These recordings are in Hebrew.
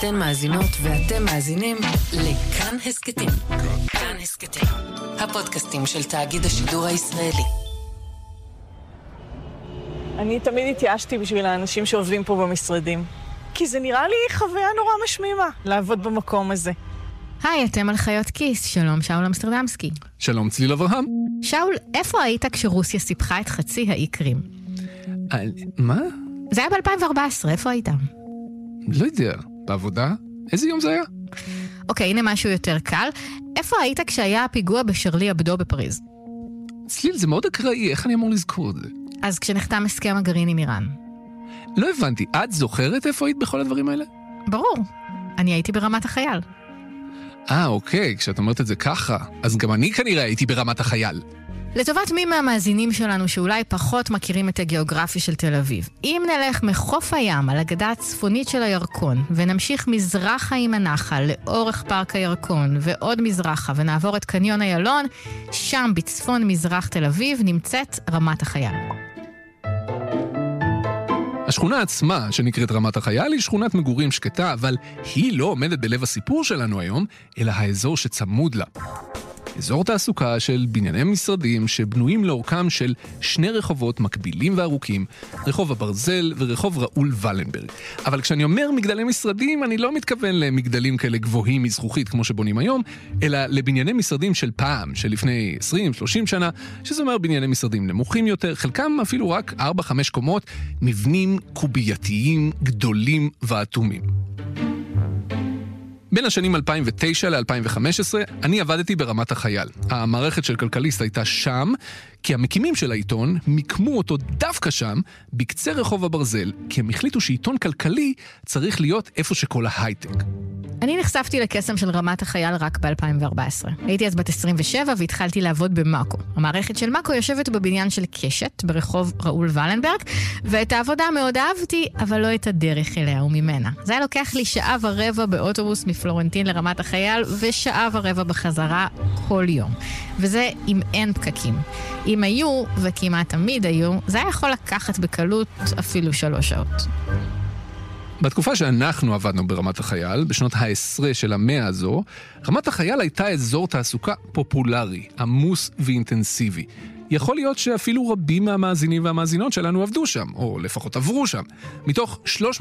אתן מאזינות ואתם מאזינים לכאן הסקטים. כאן הסקטים, הפודקאסטים של תאגיד השידור הישראלי. אני תמיד התייאשתי בשביל האנשים שעובדים פה במשרדים, כי זה נראה לי חוויה נורא משמימה לעבוד במקום הזה. היי, אתם על חיות כיס. שלום, שאול אמסטרדמסקי. שלום, צליל אברהם. שאול, איפה היית כשרוסיה סיפחה את חצי האי קרים? מה? זה היה ב-2014, איפה היית? לא יודע, בעבודה? איזה יום זה היה? אוקיי, הנה משהו יותר קל. איפה היית כשהיה הפיגוע בשרלי אבדו בפריז? צליל, זה מאוד אקראי, איך אני אמור לזכור את זה? אז כשנחתם הסכם הגרעין עם איראן. לא הבנתי, את זוכרת איפה היית בכל הדברים האלה? ברור, אני הייתי ברמת החייל. אוקיי, כשאת אומרת את זה ככה, אז גם אני כנראה הייתי ברמת החייל. לטובת מי מהמאזינים שלנו שאולי פחות מכירים את הגיאוגרפיה של תל אביב, אם נלך מחוף הים על הגדה הצפונית של הירקון, ונמשיך מזרחה עם הנחל לאורך פארק הירקון, ועוד מזרחה, ונעבור את קניון איילון, שם בצפון מזרח תל אביב נמצאת רמת החייל. השכונה עצמה, שנקראת רמת החייל, היא שכונת מגורים שקטה, אבל היא לא עומדת בלב הסיפור שלנו היום, אלא האזור שצמוד לה. אזור תעסוקה של בנייני משרדים שבנויים לאורכם של שני רחובות מקבילים וארוכים, רחוב הברזל ורחוב ראול ולנברג. אבל כשאני אומר מגדלי משרדים, אני לא מתכוון למגדלים כאלה גבוהים מזכוכית כמו שבונים היום, אלא לבנייני משרדים של פעם, שלפני 20-30 שנה, שזה אומר בנייני משרדים נמוכים יותר, חלקם אפילו רק 4-5 קומות, מבנים קובייתיים גדולים ואטומים. בין השנים 2009 ל-2015 אני עבדתי ברמת החייל. המערכת של כלכליסט הייתה שם, כי המקימים של העיתון מיקמו אותו דווקא שם, בקצה רחוב הברזל, כי הם החליטו שעיתון כלכלי צריך להיות איפה שכל ההייטק. אני נחשפתי לקסם של רמת החייל רק ב-2014. הייתי אז בת 27 והתחלתי לעבוד במאקו. המערכת של מאקו יושבת בבניין של קשת, ברחוב ראול ולנברג, ואת העבודה מאוד אהבתי, אבל לא את הדרך אליה וממנה. זה היה לוקח לי 1.25 שעות באוטובוס מפלורנטין לרמת החייל, ו1.25 שעות בחזרה כל יום. וזה אם אין פקקים. אם היו, וכמעט תמיד היו, זה היה יכול לקחת בקלות אפילו 3 שעות. בתקופה שאנחנו עבדנו ברמת החייל, בשנות ה-10 של המאה הזו, רמת החייל הייתה אזור תעסוקה פופולרי, עמוס ואינטנסיבי. יכול להיות שאפילו רבים מהמאזינים והמאזינות שלנו עבדו שם, או לפחות עברו שם. מתוך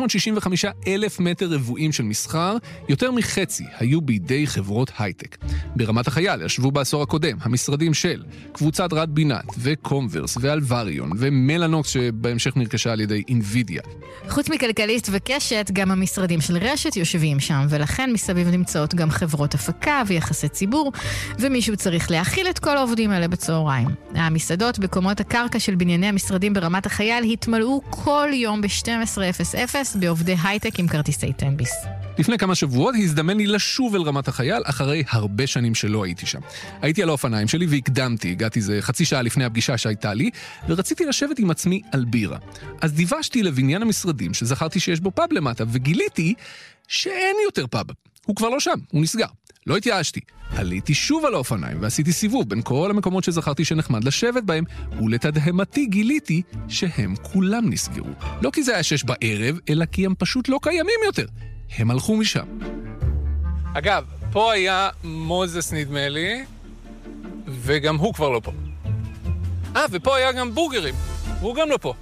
365,000 מטר רבועים של מסחר, יותר מחצי היו בידי חברות הייטק. ברמת החייל ישבו בעשור הקודם המשרדים של קבוצת רד בינת וקומברס ואלווריון ומלנוקס שבהמשך נרכשה על ידי אינווידיה. חוץ מכלכליסט וקשת, גם המשרדים של רשת יושבים שם, ולכן מסביב נמצאות גם חברות הפקה ויחסי ציבור, ומישהו צריך להכיל את כל העובדים האלה בצהריים. המסעדות בקומות הקרקע של בנייני המשרדים ברמת החייל התמלאו כל יום ב-12:00 בעובדי הייטק עם כרטיסי טנביס. לפני כמה שבועות הזדמן לי לשוב אל רמת החייל אחרי הרבה שנים שלא הייתי שם. הייתי על האופניים שלי והקדמתי, הגעתי זה חצי שעה לפני הפגישה שהייתה לי, ורציתי לשבת עם עצמי על בירה. אז דיוושתי לבניין המשרדים שזכרתי שיש בו פאב למטה, וגיליתי שאין יותר פאב. הוא כבר לא שם, הוא נסגר. לא התייאשתי. עליתי שוב על האופניים ועשיתי סיבוב בין כל המקומות שזכרתי שנחמד לשבת בהם, ולתדהמתי גיליתי שהם כולם נסגרו. לא כי זה היה 6 בערב, אלא כי הם פשוט לא קיימים יותר. הם הלכו משם. אגב, פה היה מוזס נדמה לי, וגם הוא כבר לא פה. ופה היה גם בורגרים, והוא גם לא פה.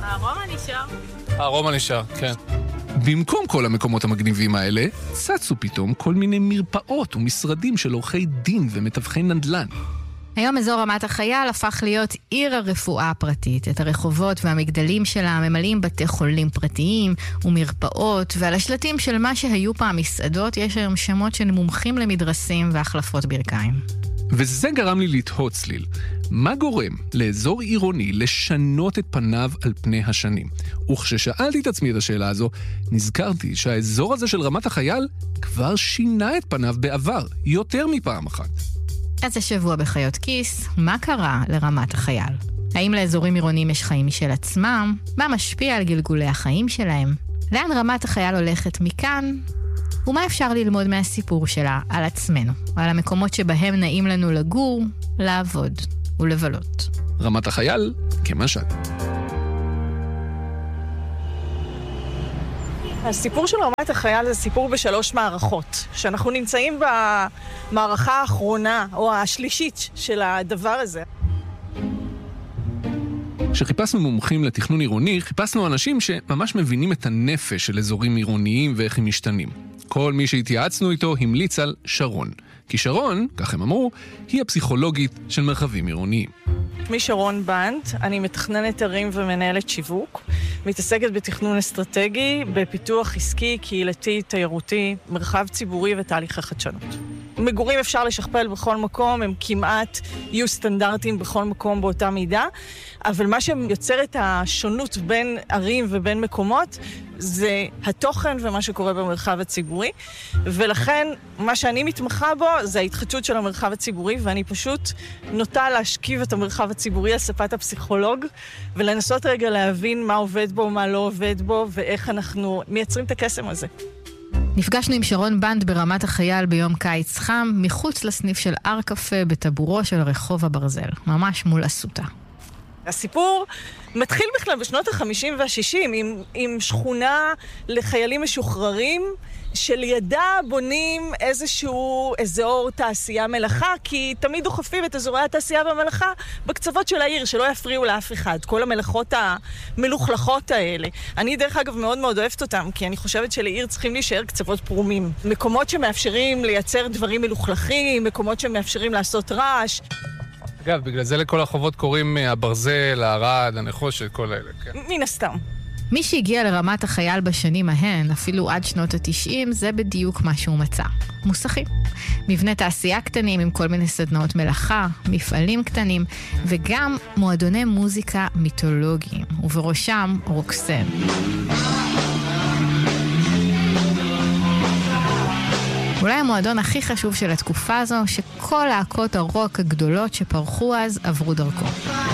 הארומה נשאר, כן. במקום כל המקומות המגניבים האלה, צצו פתאום כל מיני מרפאות ומשרדים של עורכי דין ומתווכי נדל"ן. היום אזור רמת החייל הפך להיות עיר הרפואה הפרטית. את הרחובות והמגדלים שלה ממלאים בתי חולים פרטיים ומרפאות, ועל השלטים של מה שהיו פעם מסעדות יש היום שמות של מומחים למדרסים והחלפות ברכיים. וזה גרם לי לתהות, צליל. מה גורם לאזור עירוני לשנות את פניו על פני השנים? וכששאלתי את עצמי את השאלה הזו, נזכרתי שהאזור הזה של רמת החייל כבר שינה את פניו בעבר, יותר מפעם אחת. אז השבוע בחיות כיס, מה קרה לרמת החייל? האם לאזורים עירוניים יש חיים משל עצמם? מה משפיע על גלגולי החיים שלהם? לאן רמת החייל הולכת מכאן? ומה אפשר ללמוד מהסיפור שלה על עצמנו, על המקומות שבהם נעים לנו לגור, לעבוד ולבלות? רמת החייל כמשל. הסיפור של רמת החייל זה סיפור בשלוש מערכות, שאנחנו נמצאים במערכה האחרונה, או השלישית של הדבר הזה. כשחיפשנו מומחים לתכנון עירוני, חיפשנו אנשים שממש מבינים את הנפש של אזורים עירוניים ואיך הם משתנים. כל מי שהתייעצנו איתו המליץ על שרון. כי שרון, כך הם אמרו, היא הפסיכולוגית של מרחבים עירוניים. שמי שרון בנט, אני מתכננת ערים ומנהלת שיווק, מתעסקת בתכנון אסטרטגי, בפיתוח עסקי, קהילתי, תיירותי, מרחב ציבורי ותהליכי חדשנות. מגורים אפשר לשכפל בכל מקום, הם כמעט יהיו סטנדרטיים בכל מקום באותה מידה, אבל מה שיוצר את השונות בין ערים ובין מקומות זה התוכן ומה שקורה במרחב הציבורי, ולכן מה שאני מתמחה בו זה ההתחדשות של המרחב הציבורי, ואני פשוט נוטה להשכיב את המרחב הציבורי על ספת הפסיכולוג, ולנסות רגע להבין מה עובד בו, מה לא עובד בו, ואיך אנחנו מייצרים את הקסם הזה. נפגשנו עם שרון בנט ברמת החייל ביום קיץ חם, מחוץ לסניף של ארקפה בטבורו של רחוב הברזל, ממש מול אסותא. הסיפור מתחיל בכלל בשנות ה-50 וה-60 עם שכונה לחיילים משוחררים, שלידה בונים איזשהו אזור תעשייה מלאכה, כי תמיד דוחפים את אזורי התעשייה והמלאכה בקצוות של העיר, שלא יפריעו לאף אחד, כל המלאכות המלוכלכות האלה. אני דרך אגב מאוד מאוד אוהבת אותם, כי אני חושבת שלעיר צריכים להישאר קצוות פרומים. מקומות שמאפשרים לייצר דברים מלוכלכים, מקומות שמאפשרים לעשות רעש. אגב, בגלל זה לכל החובות קוראים הברזל, הערד, הנחושת, כל האלה, כן. מן הסתם. מי שהגיע לרמת החייל בשנים ההן, אפילו עד שנות ה-90, זה בדיוק מה שהוא מצא. מוסכים. מבנה תעשייה קטנים עם כל מיני סדנאות מלאכה, מפעלים קטנים, וגם מועדוני מוזיקה מיתולוגיים, ובראשם רוקסן. אולי המועדון הכי חשוב של התקופה הזו, שכל להקות הרוק הגדולות שפרחו אז עברו דרכו.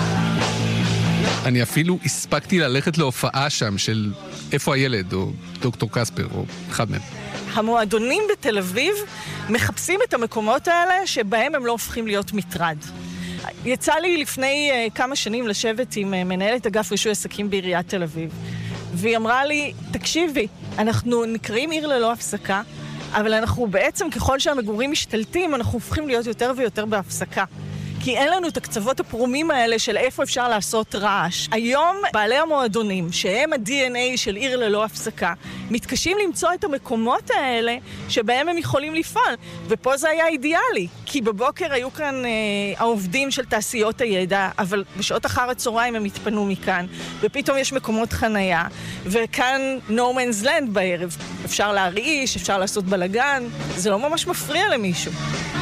אני אפילו הספקתי ללכת להופעה שם של איפה הילד, או דוקטור קספר, או אחד מהם. המועדונים בתל אביב מחפשים את המקומות האלה שבהם הם לא הופכים להיות מטרד. יצא לי לפני כמה שנים לשבת עם מנהלת אגף רישוי עסקים בעיריית תל אביב, והיא אמרה לי, תקשיבי, אנחנו נקראים עיר ללא הפסקה, אבל אנחנו בעצם, ככל שהמגורים משתלטים, אנחנו הופכים להיות יותר ויותר בהפסקה. כי אין לנו את הקצוות הפרומים האלה של איפה אפשר לעשות רעש. היום בעלי המועדונים, שהם ה-DNA של עיר ללא הפסקה, מתקשים למצוא את המקומות האלה שבהם הם יכולים לפעול. ופה זה היה אידיאלי, כי בבוקר היו כאן העובדים של תעשיות הידע, אבל בשעות אחר הצהריים הם התפנו מכאן, ופתאום יש מקומות חנייה, וכאן no man's land בערב. אפשר להרעיש, אפשר לעשות בלגן, זה לא ממש מפריע למישהו.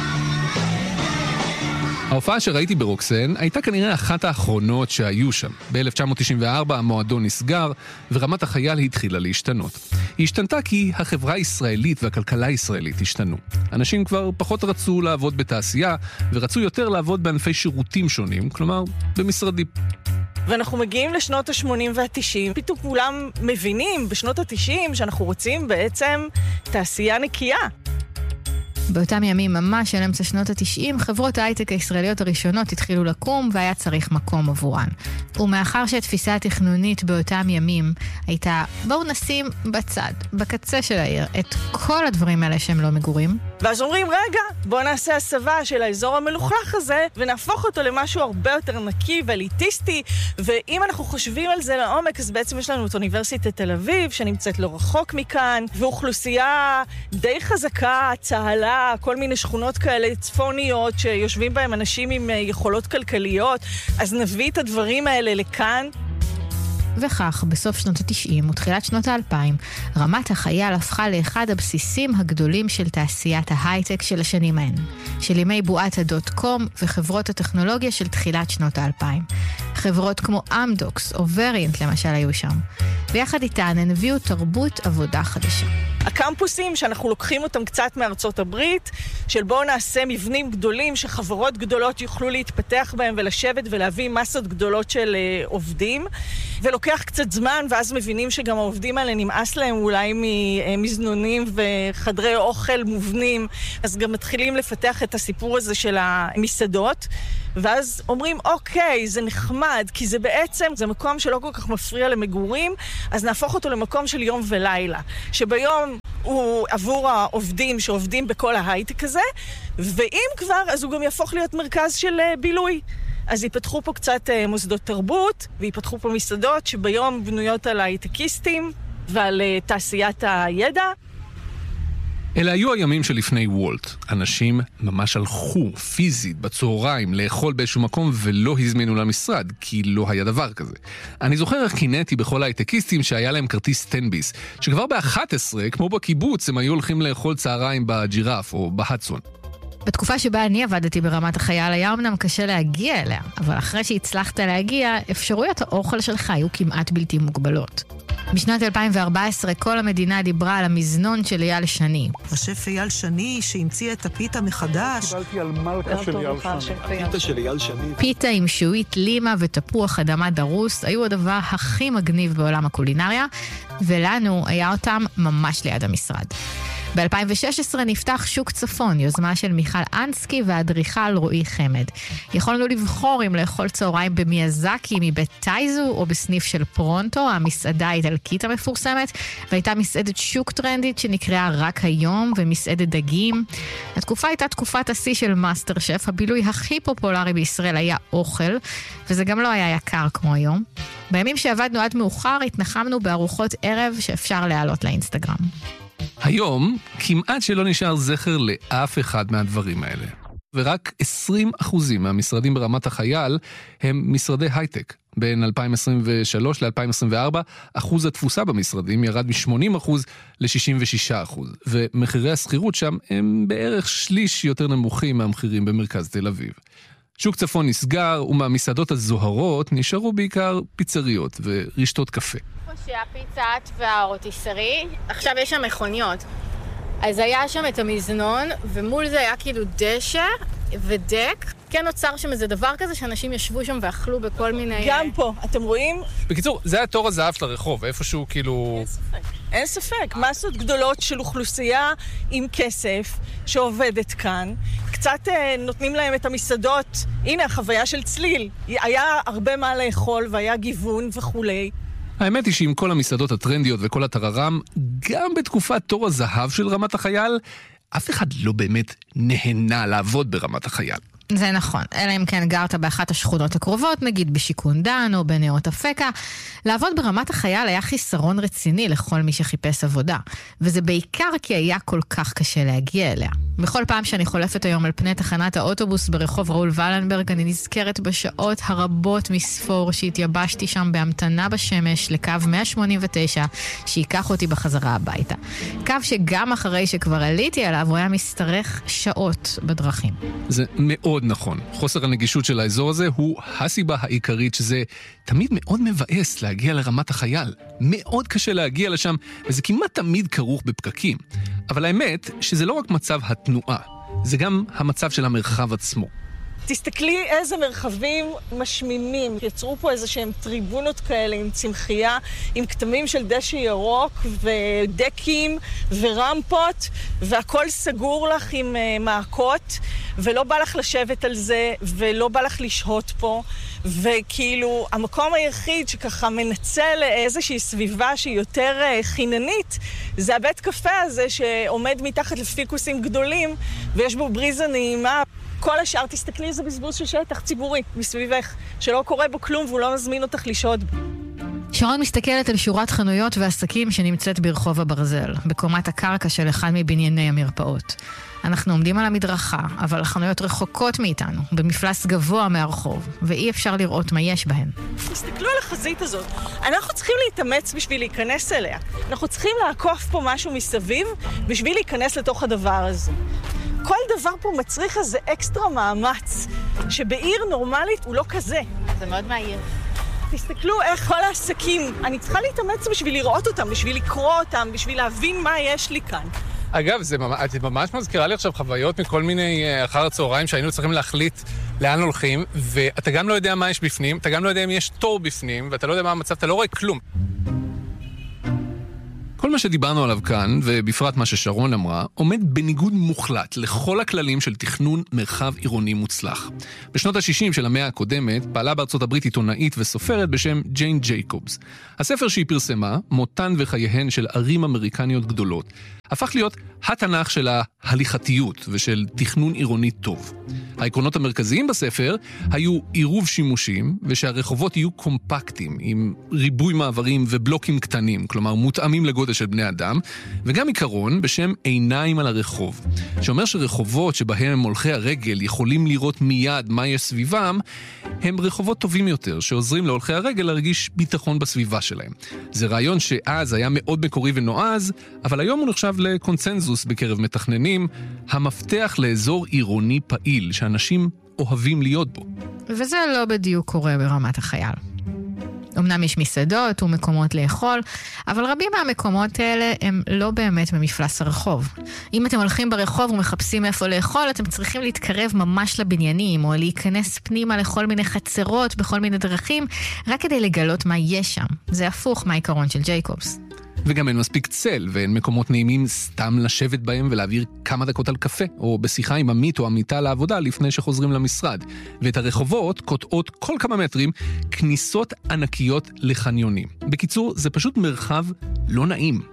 ההופעה שראיתי ברוקסן הייתה כנראה אחת האחרונות שהיו שם. ב-1994 המועדון נסגר ורמת החייל התחילה להשתנות. היא השתנתה כי החברה הישראלית והכלכלה הישראלית השתנו. אנשים כבר פחות רצו לעבוד בתעשייה ורצו יותר לעבוד בענפי שירותים שונים, כלומר במשרדים. ואנחנו מגיעים לשנות ה-80 וה-90, פתאום כולם מבינים בשנות ה-90 שאנחנו רוצים בעצם תעשייה נקייה. באותם ימים ממש של אמצע שנות ה-90, חברות ההייטק הישראליות הראשונות התחילו לקום והיה צריך מקום עבורן. ומאחר שהתפיסה התכנונית באותם ימים הייתה, בואו נשים בצד, בקצה של העיר, את כל הדברים האלה שהם לא מגורים. ואז אומרים, רגע, בואו נעשה הסבה של האזור המלוכלך הזה, ונהפוך אותו למשהו הרבה יותר נקי ואליטיסטי, ואם אנחנו חושבים על זה לעומק, אז בעצם יש לנו את אוניברסיטת תל אביב, שנמצאת לא רחוק מכאן, ואוכלוסייה די חזקה, צהלה, כל מיני שכונות כאלה צפוניות, שיושבים בהם אנשים עם יכולות כלכליות, אז נביא את הדברים האלה לכאן. וכך, בסוף שנות ה-90 ותחילת שנות ה-2000, רמת החייל הפכה לאחד הבסיסים הגדולים של תעשיית ההייטק של השנים ההן, של ימי בועת הדוט-קום וחברות הטכנולוגיה של תחילת שנות ה-2000. חברות כמו אמדוקס או וריאנט למשל היו שם. ויחד איתן הן הביאו תרבות עבודה חדשה. הקמפוסים שאנחנו לוקחים אותם קצת מארצות הברית, של בואו נעשה מבנים גדולים שחברות גדולות יוכלו להתפתח בהם ולשבת ולהביא מסות גדולות של עובדים, ולוקח קצת זמן ואז מבינים שגם העובדים האלה נמאס להם אולי ממזנונים וחדרי אוכל מובנים, אז גם מתחילים לפתח את הסיפור הזה של המסעדות, ואז אומרים, אוקיי, זה נחמד, כי זה בעצם, זה מקום שלא כל כך מפריע למגורים, אז נהפוך אותו למקום של יום ולילה. שביום הוא עבור העובדים שעובדים בכל ההייטק הזה, ואם כבר, אז הוא גם יהפוך להיות מרכז של בילוי. אז ייפתחו פה קצת מוסדות תרבות, וייפתחו פה מסעדות שביום בנויות על הייטקיסטים ועל תעשיית הידע. אלה היו הימים שלפני וולט. אנשים ממש הלכו פיזית בצהריים לאכול באיזשהו מקום ולא הזמינו למשרד, כי לא היה דבר כזה. אני זוכר איך קינאתי בכל ההייטקיסטים שהיה להם כרטיס 10 ביס, שכבר ב-11, כמו בקיבוץ, הם היו הולכים לאכול צהריים בג'ירף או בהדסון. בתקופה שבה אני עבדתי ברמת החייל היה אמנם קשה להגיע אליה, אבל אחרי שהצלחת להגיע, אפשרויות האוכל שלך היו כמעט בלתי מוגבלות. בשנת 2014 כל המדינה דיברה על המזנון של אייל שני. השף אייל שני שהמציא את הפיתה מחדש. קיבלתי על מלכה של אייל שני. הפיתה של אייל שני. פיתה עם שועית לימה ותפוח אדמה דרוס היו הדבר הכי מגניב בעולם הקולינריה, ולנו היה אותם ממש ליד המשרד. ב-2016 נפתח שוק צפון, יוזמה של מיכל אנסקי והאדריכל רועי חמד. יכולנו לבחור אם לאכול צהריים במיאזקי מבית טייזו או בסניף של פרונטו, המסעדה האיטלקית המפורסמת, והייתה מסעדת שוק טרנדית שנקראה רק היום ומסעדת דגים. התקופה הייתה תקופת השיא של מאסטר שף, הבילוי הכי פופולרי בישראל היה אוכל, וזה גם לא היה יקר כמו היום. בימים שעבדנו עד מאוחר התנחמנו בארוחות ערב שאפשר להעלות לאינסטגרם. היום כמעט שלא נשאר זכר לאף אחד מהדברים האלה. ורק 20% מהמשרדים ברמת החייל הם משרדי הייטק. בין 2023 ל-2024, אחוז התפוסה במשרדים ירד מ-80% ל-66%. ומחירי הסחירות שם הם בערך שליש יותר נמוכים מהמחירים במרכז תל אביב. שוק צפון נסגר, ומהמסעדות הזוהרות נשארו בעיקר פיצריות ורשתות קפה. שהפיצת והרוטיסרי, עכשיו יש שם מכוניות. אז היה שם את המזנון, ומול זה היה כאילו דשא ודק. כן נוצר שם איזה דבר כזה שאנשים ישבו שם ואכלו בכל מיני... גם פה, אתם רואים? בקיצור, זה התור הזהב של הרחוב, איפשהו כאילו... אין ספק. אין ספק. מסות גדולות של אוכלוסייה עם כסף שעובדת כאן. קצת נותנים להם את המסעדות. הנה, החוויה של צליל. היה הרבה מה לאכול והיה גיוון וכולי. האמת היא שעם כל המסעדות הטרנדיות וכל הטררם, גם בתקופת תור הזהב של רמת החייל, אף אחד לא באמת נהנה לעבוד ברמת החייל. זה נכון, אלא אם כן גרת באחת השכונות הקרובות, נגיד בשיכון דן או בנאות אפקה. לעבוד ברמת החייל היה חיסרון רציני לכל מי שחיפש עבודה, וזה בעיקר כי היה כל כך קשה להגיע אליה. בכל פעם שאני חולפת היום על פני תחנת האוטובוס ברחוב ראול ולנברג, אני נזכרת בשעות הרבות מספור שהתייבשתי שם בהמתנה בשמש לקו 189 שיקח אותי בחזרה הביתה. קו שגם אחרי שכבר עליתי עליו הוא היה משתרך שעות בדרכים. זה מאוד נכון. חוסר הנגישות של האזור הזה הוא הסיבה העיקרית שזה תמיד מאוד מבאס להגיע לרמת החייל. מאוד קשה להגיע לשם, וזה כמעט תמיד כרוך בפקקים. אבל האמת שזה לא רק מצב התנועה, זה גם המצב של המרחב עצמו. תסתכלי איזה מרחבים משמימים. יצרו פה איזה שהם טריבונות כאלה עם צמחייה, עם כתמים של דשא ירוק ודקים ורמפות, והכל סגור לך עם מעקות, ולא בא לך לשבת על זה, ולא בא לך לשהות פה. וכאילו המקום היחיד שככה מנצל איזושהי סביבה שהיא יותר חיננית, זה הבית קפה הזה שעומד מתחת לפיקוסים גדולים, ויש בו בריזה נעימה. כל השאר, תסתכלי איזה בזבוז של שטח ציבורי מסביבך, שלא קורה בו כלום והוא לא מזמין אותך לשהות בו. שרון מסתכלת על שורת חנויות ועסקים שנמצאת ברחוב הברזל, בקומת הקרקע של אחד מבנייני המרפאות. אנחנו עומדים על המדרכה, אבל החנויות רחוקות מאיתנו, במפלס גבוה מהרחוב, ואי אפשר לראות מה יש בהן. תסתכלו על החזית הזאת. אנחנו צריכים להתאמץ בשביל להיכנס אליה. אנחנו צריכים לעקוף פה משהו מסביב בשביל להיכנס לתוך הדבר הזה. כל דבר פה מצריך איזה אקסטרה מאמץ, שבעיר נורמלית הוא לא כזה. זה מאוד מהיר. תסתכלו איך כל העסקים, אני צריכה להתאמץ בשביל לראות אותם, בשביל לקרוא אותם, בשביל להבין מה יש לי כאן. אגב, את ממש מזכירה לי עכשיו חוויות מכל מיני אחר הצהריים שהיינו צריכים להחליט לאן הולכים, ואתה גם לא יודע מה יש בפנים, אתה גם לא יודע אם יש תור בפנים, ואתה לא יודע מה המצב, אתה לא רואה כלום. כל כל מה שדיברנו עליו כאן, ובפרט מה ששרון אמרה, עומד בניגוד מוחלט לכל הכללים של תכנון מרחב עירוני מוצלח. בשנות ה-60 של המאה הקודמת, פעלה בארצות הברית עיתונאית וסופרת בשם ג'יין ג'ייקובס. הספר שהיא פרסמה, מותן וחייהן של ערים אמריקניות גדולות, הפך להיות התנ"ך של ההליכתיות ושל תכנון עירוני טוב. העקרונות המרכזיים בספר היו עירוב שימושים, ושהרחובות יהיו קומפקטיים, עם ריבוי מעברים ובלוקים קטנים, כלומר מותאמים לגודל של בני אדם, וגם עיקרון בשם עיניים על הרחוב, שאומר שרחובות שבהם הולכי הרגל יכולים לראות מיד מה יש סביבם, הם רחובות טובים יותר, שעוזרים להולכי הרגל להרגיש ביטחון בסביבה שלהם. זה רעיון שאז היה מאוד מקורי ונועז, אבל היום הוא נחשב לקונצנזוס בקרב מתכננים, המפתח לאזור עירוני פעיל, שאנשים אוהבים להיות בו. וזה לא בדיוק קורה ברמת החייל. אמנם יש מסעדות ומקומות לאכול, אבל רבים מהמקומות האלה הם לא באמת במפלס הרחוב. אם אתם הולכים ברחוב ומחפשים איפה לאכול, אתם צריכים להתקרב ממש לבניינים, או להיכנס פנימה לכל מיני חצרות בכל מיני דרכים, רק כדי לגלות מה יש שם. זה הפוך מהעיקרון של ג'ייקובס. וגם אין מספיק צל, ואין מקומות נעימים סתם לשבת בהם ולהעביר כמה דקות על קפה, או בשיחה עם עמית או עמיתה לעבודה לפני שחוזרים למשרד. ואת הרחובות קוטעות כל כמה מטרים כניסות ענקיות לחניונים. בקיצור, זה פשוט מרחב לא נעים.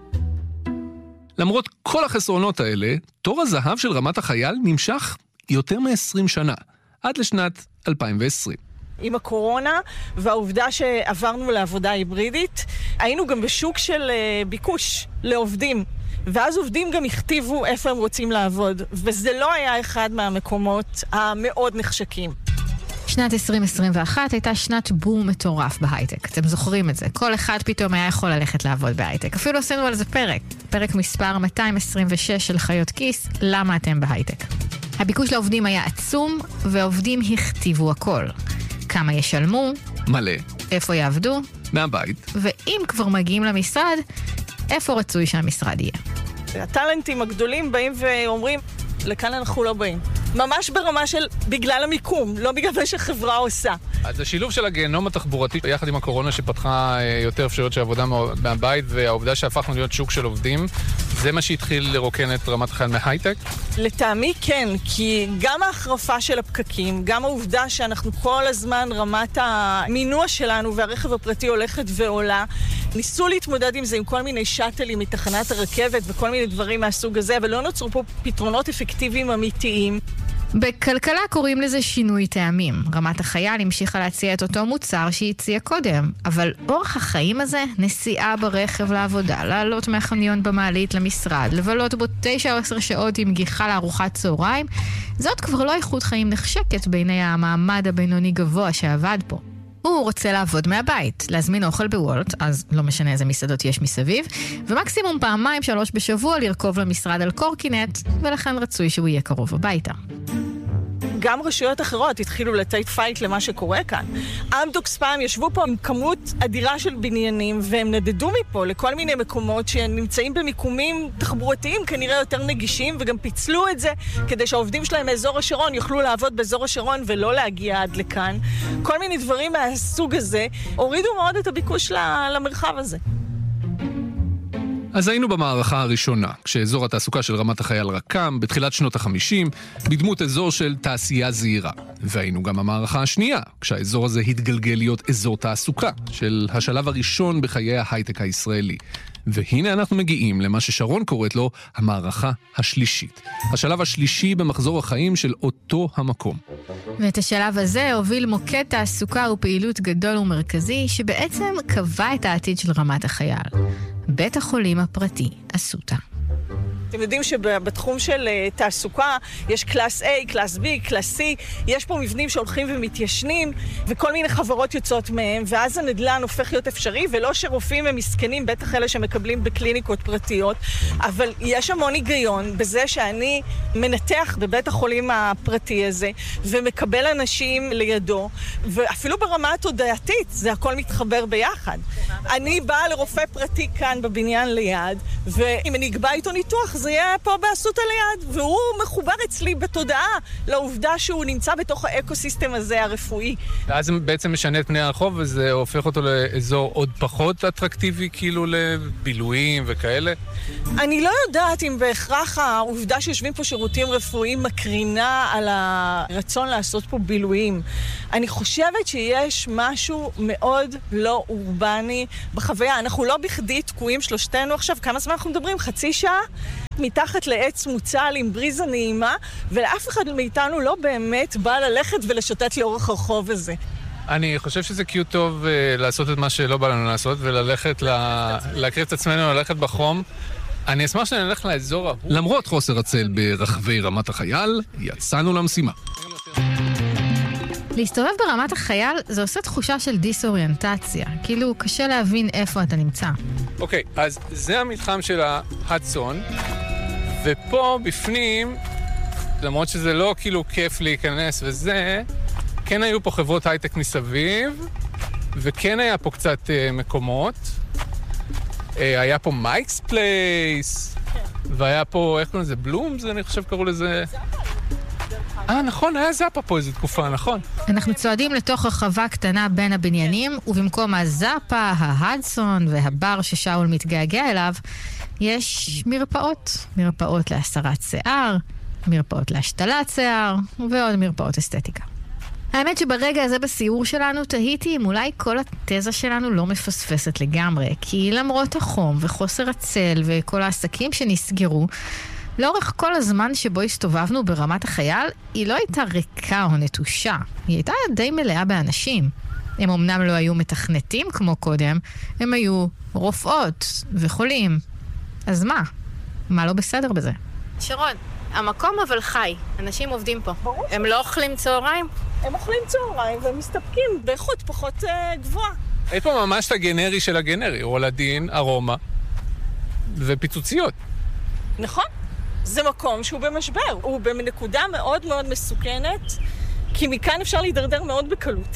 למרות כל החסרונות האלה, תור הזהב של רמת החייל נמשך יותר מ-20 שנה, עד לשנת 2020. עם הקורונה והעובדה שעברנו לעבודה היברידית, היינו גם בשוק של ביקוש לעובדים. ואז עובדים גם הכתיבו איפה הם רוצים לעבוד, וזה לא היה אחד מהמקומות המאוד נחשקים. שנת 2021 הייתה שנת בום מטורף בהייטק. אתם זוכרים את זה. כל אחד פתאום היה יכול ללכת לעבוד בהייטק. אפילו עשינו על זה פרק מספר 226 של חיות כיס, למה אתם בהייטק. הביקוש לעובדים היה עצום, ועובדים הכתיבו הכל. כמה ישלמו, מלא, איפה יעבדו, מהבית, ואם כבר מגיעים למשרד, איפה רצוי שהמשרד יהיה. הטלנטים הגדולים באים ואומרים, לכאן אנחנו לא באים. ממש ברמה של בגלל המיקום, לא בגלל מה שחברה עושה. אז השילוב של הגיהנום התחבורתי, יחד עם הקורונה שפתחה יותר אפשרויות של עבודה מהבית, והעובדה שהפכנו להיות שוק של עובדים, זה מה שהתחיל לרוקן את רמת החייל מההייטק? לטעמי כן, כי גם ההחרפה של הפקקים, גם העובדה שאנחנו כל הזמן רמת המינוע שלנו והרכב הפרטי הולכת ועולה, ניסו להתמודד עם זה עם כל מיני שטלים מתחנת הרכבת וכל מיני דברים מהסוג הזה, אבל לא נוצרו פה פתרונות אפקטיביים אמיתיים. בכלכלה קוראים לזה שינוי טעמים. רמת החייל המשיכה להציע את אותו מוצר שהיא הציעה קודם, אבל אורח החיים הזה, נסיעה ברכב לעבודה, לעלות מהחניון במעלית למשרד, לבלות בו 9 או 10 שעות עם גיחה לארוחת צהריים, זאת כבר לא איכות חיים נחשקת בעיני המעמד הבינוני גבוה שעבד פה. הוא רוצה לעבוד מהבית, להזמין אוכל בוולט, אז לא משנה איזה מסעדות יש מסביב, ומקסימום 2-3 בשבוע לרכוב למשרד על קורקינט, ולכן רצוי שהוא יהיה קרוב הביתה. גם רשויות אחרות התחילו לתת פייט למה שקורה כאן. אמדוקס פעם ישבו פה עם כמות אדירה של בניינים, והם נדדו מפה לכל מיני מקומות שנמצאים במיקומים תחבורתיים כנראה יותר נגישים, וגם פיצלו את זה כדי שהעובדים שלהם מאזור השרון יוכלו לעבוד באזור השרון ולא להגיע עד לכאן. כל מיני דברים מהסוג הזה הורידו מאוד את הביקוש למרחב הזה. אז היינו במערכה הראשונה, כשאזור התעסוקה של רמת החייל רקם, בתחילת שנות ה-50, בדמות אזור של תעשייה זהירה. והיינו גם במערכה השנייה, כשהאזור הזה התגלגל להיות אזור תעסוקה, של השלב הראשון בחיי ההייטק הישראלי. והנה אנחנו מגיעים למה ששרון קוראת לו המערכה השלישית. השלב השלישי במחזור החיים של אותו המקום. ואת השלב הזה הוביל מוקד תעסוקה ופעילות גדול ומרכזי, שבעצם קבע את העתיד של רמת החייל. בית החולים הפרטי, אסותא. אתם יודעים שבתחום של תעסוקה יש קלאס A, קלאס B, קלאס C, יש פה מבנים שהולכים ומתיישנים, וכל מיני חברות יוצאות מהם, ואז הנדל"ן הופך להיות אפשרי, ולא שרופאים הם מסכנים, בטח אלה שמקבלים בקליניקות פרטיות, אבל יש המון היגיון בזה שאני מנתח בבית החולים הפרטי הזה, ומקבל אנשים לידו, ואפילו ברמה התודעתית, זה הכל מתחבר ביחד. אני באה לרופא פרטי כאן בבניין ליד, ואם אני אקבע איתו ניתוח, זה יהיה פה באסותא ליד, והוא מחובר אצלי בתודעה לעובדה שהוא נמצא בתוך האקוסיסטם הזה הרפואי. אז זה בעצם משנה את פני הרחוב, וזה הופך אותו לאזור עוד פחות אטרקטיבי, כאילו לבילויים וכאלה? אני לא יודעת אם בהכרח העובדה שיושבים פה שירותים רפואיים מקרינה על הרצון לעשות פה בילויים. אני חושבת שיש משהו מאוד לא אורבני בחוויה. אנחנו לא בכדי תקועים שלושתנו עכשיו. כמה זמן אנחנו מדברים? חצי שעה? מתחת לעץ מוצל עם בריזה נעימה, ולאף אחד מאיתנו לא באמת בא ללכת ולשוטט לאורך הרחוב הזה. אני חושב שזה קיוט טוב לעשות את מה שלא בא לנו לעשות, וללכת להקריב את עצמנו, ללכת בחום. אני אשמח שנלך לאזור ההוא. למרות חוסר הצל ברחבי רמת החייל, יצאנו למשימה. להסתובב ברמת החייל זה עושה תחושה של דיסאוריינטציה. כאילו קשה להבין איפה אתה נמצא. אוקיי, אז זה המתחם של ההדסון, ופה בפנים, למרות שזה לא כאילו כיף להיכנס וזה, כן היו פה חברות הייטק מסביב, וכן היה פה קצת מקומות. היה פה מייקס פלייס, והיה פה, איך קוראים לזה? בלומס, אני חושב קראו לזה. נכון, היה זאפה פה איזו תקופה, נכון. אנחנו צועדים לתוך רחבה קטנה בין הבניינים, ובמקום הזאפה, ההדסון והבר ששאול מתגעגע אליו, יש מרפאות. מרפאות להסרת שיער, מרפאות להשתלת שיער, ועוד מרפאות אסתטיקה. האמת שברגע הזה בסיור שלנו תהיתי אם אולי כל התזה שלנו לא מפספסת לגמרי, כי למרות החום וחוסר הצל וכל העסקים שנסגרו, לאורך כל הזמן שבו הסתובבנו ברמת החייל, היא לא הייתה ריקה או נטושה. היא הייתה די מלאה באנשים. הם אמנם לא היו מתכנתים כמו קודם, הם היו רופאות וחולים. אז מה? מה לא בסדר בזה? שרון, המקום אבל חי. אנשים עובדים פה. ברור. הם לא אוכלים צהריים? הם אוכלים צהריים ומסתפקים באיכות פחות גבוהה. יש פה ממש את הגנרי של הגנרי, רולדין, ארומה ופיצוציות. נכון. זה מקום שהוא במשבר. הוא בנקודה מאוד מאוד מסוכנת, כי מכאן אפשר להידרדר מאוד בקלות.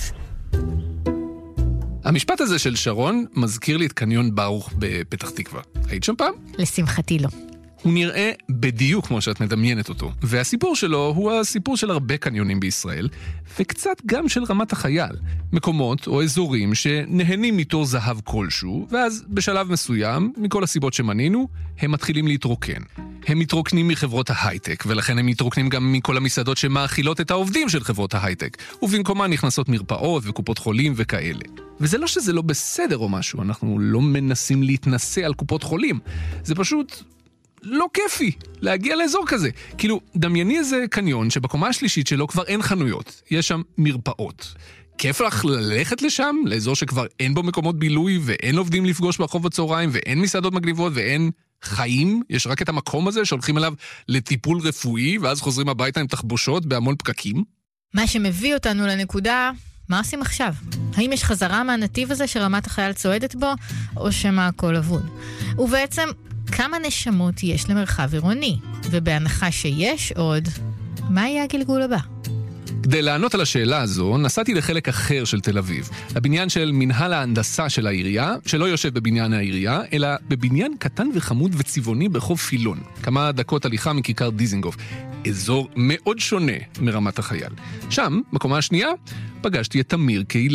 המשפט הזה של שרון מזכיר לי את קניון ברוך בפתח תקווה. היית שם פעם? לשמחתי לא. הוא נראה בדיוק כמו שאת מדמיינת אותו, והסיפור שלו הוא הסיפור של הרבה קניונים בישראל, וקצת גם של רמת החייל. מקומות או אזורים שנהנים מתור זהב כלשהו, ואז בשלב מסוים, מכל הסיבות שמנינו, הם מתחילים להתרוקן. הם מתרוקנים מחברות ההייטק, ולכן הם מתרוקנים גם מכל המסעדות שמאכילות את העובדים של חברות ההייטק, ובמקומה נכנסות מרפאות וקופות חולים וכאלה. וזה לא שזה לא בסדר או משהו, אנחנו לא מנסים להתנסה על קופות חולים. זה פשוט לא כיפי להגיע לאזור כזה. כאילו, דמייני איזה קניון שבקומה השלישית שלו כבר אין חנויות. יש שם מרפאות. כיף לך ללכת לשם, לאזור שכבר אין בו מקומות בילוי, ואין עובדים לפגוש ברחוב בצהריים, ואין מסעדות מגניבות, ואין חיים. יש רק את המקום הזה שהולכים אליו לטיפול רפואי, ואז חוזרים הביתה עם תחבושות בהמון פקקים. מה שמביא אותנו לנקודה, מה עושים עכשיו? האם יש חזרה מהנתיב הזה שרמת החייל צועדת בו, או שמה הכל אבוד? ובעצם, כמה נשמות יש למרחב עירוני? ובהנחה שיש עוד, מה יהיה הגלגול הבא? כדי לענות על השאלה הזו, נסעתי לחלק אחר של תל אביב, לבניין של מנהל ההנדסה של העירייה, שלא יושב בבניין העירייה, אלא בבניין קטן וחמוד וצבעוני ברחוב פילון, כמה דקות הליכה מכיכר דיזינגוף, אזור מאוד שונה מרמת החייל. שם, בקומה השנייה, פגשתי את תמיר קהילה.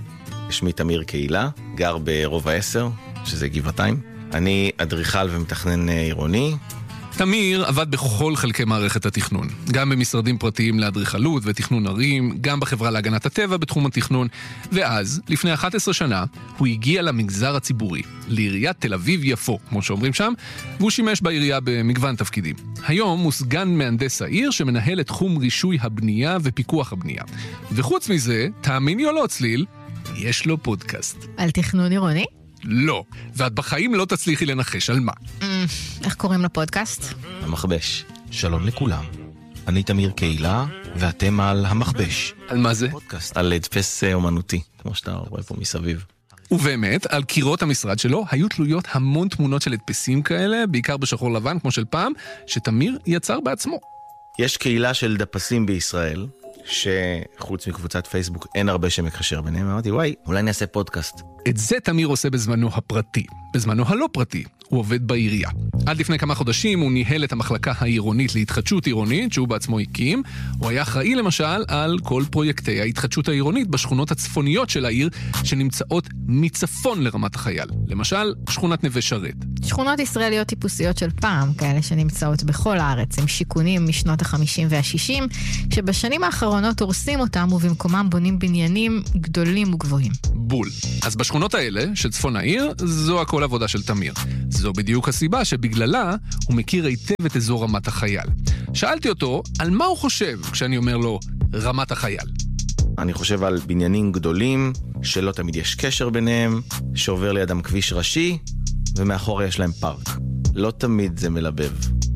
שמי תמיר קהילה, גר ברובע 10, שזה גבעתיים. אני אדריכל ומתכנן עירוני. תמיר עבד בכל חלקי מערכת התכנון, גם במשרדים פרטיים לאדריכלות ותכנון ערים, גם בחברה להגנת הטבע בתחום התכנון, ואז, לפני 11 שנה, הוא הגיע למגזר הציבורי, לעיריית תל אביב יפו, כמו שאומרים שם, והוא שימש בעירייה במגוון תפקידים. היום הוא סגן מהנדס העיר שמנהל את תחום רישוי הבנייה ופיקוח הבנייה. וחוץ מזה, תאמיני או לא צליל, יש לו פודקאסט. על תכנון עירוני? לא, ואת בחיים לא תצליחי לנחש על מה. איך קוראים לפודקאסט? המכבש. שלום לכולם. אני תמיר קהילה, ואתם על המכבש. על מה זה? פודקאסט על דפס אומנותי, כמו שאתה רואה פה מסביב. ובאמת, על קירות המשרד שלו היו תלויות המון תמונות של הדפסים כאלה, בעיקר בשחור לבן, כמו של פעם, שתמיר יצר בעצמו. יש קהילה של דפסים בישראל, שחוץ מקבוצת פייסבוק אין הרבה שמקשר ביניהם. אמרתי, וואי, אולי נעשה פודקאסט. את זה תמיר עושה בזמנו הפרטי. בזמנו הלא פרטי, הוא עובד בעירייה. עד לפני כמה חודשים הוא ניהל את המחלקה העירונית להתחדשות עירונית, שהוא בעצמו הקים. הוא היה אחראי למשל על כל פרויקטי ההתחדשות העירונית בשכונות הצפוניות של העיר, שנמצאות מצפון לרמת החייל. למשל, שכונת נווה שרת. שכונות ישראליות טיפוסיות של פעם, כאלה שנמצאות בכל הארץ, עם שיכונים משנות ה-50 וה-60, שבשנים האחרונות הורסים אותם ובמקומם בונים בניינים גדולים וגבוהים. בול. אז בשכונות האלה, של צפון העיר, זו הכל עבודה של תמיר. זו בדיוק הסיבה שבגללה הוא מכיר היטב את אזור רמת החייל. שאלתי אותו על מה הוא חושב כשאני אומר לו רמת החייל. אני חושב על בניינים גדולים, שלא תמיד יש קשר ביניהם, שעובר לידם כביש ראשי, ומאחור יש להם פארק. לא תמיד זה מלבב.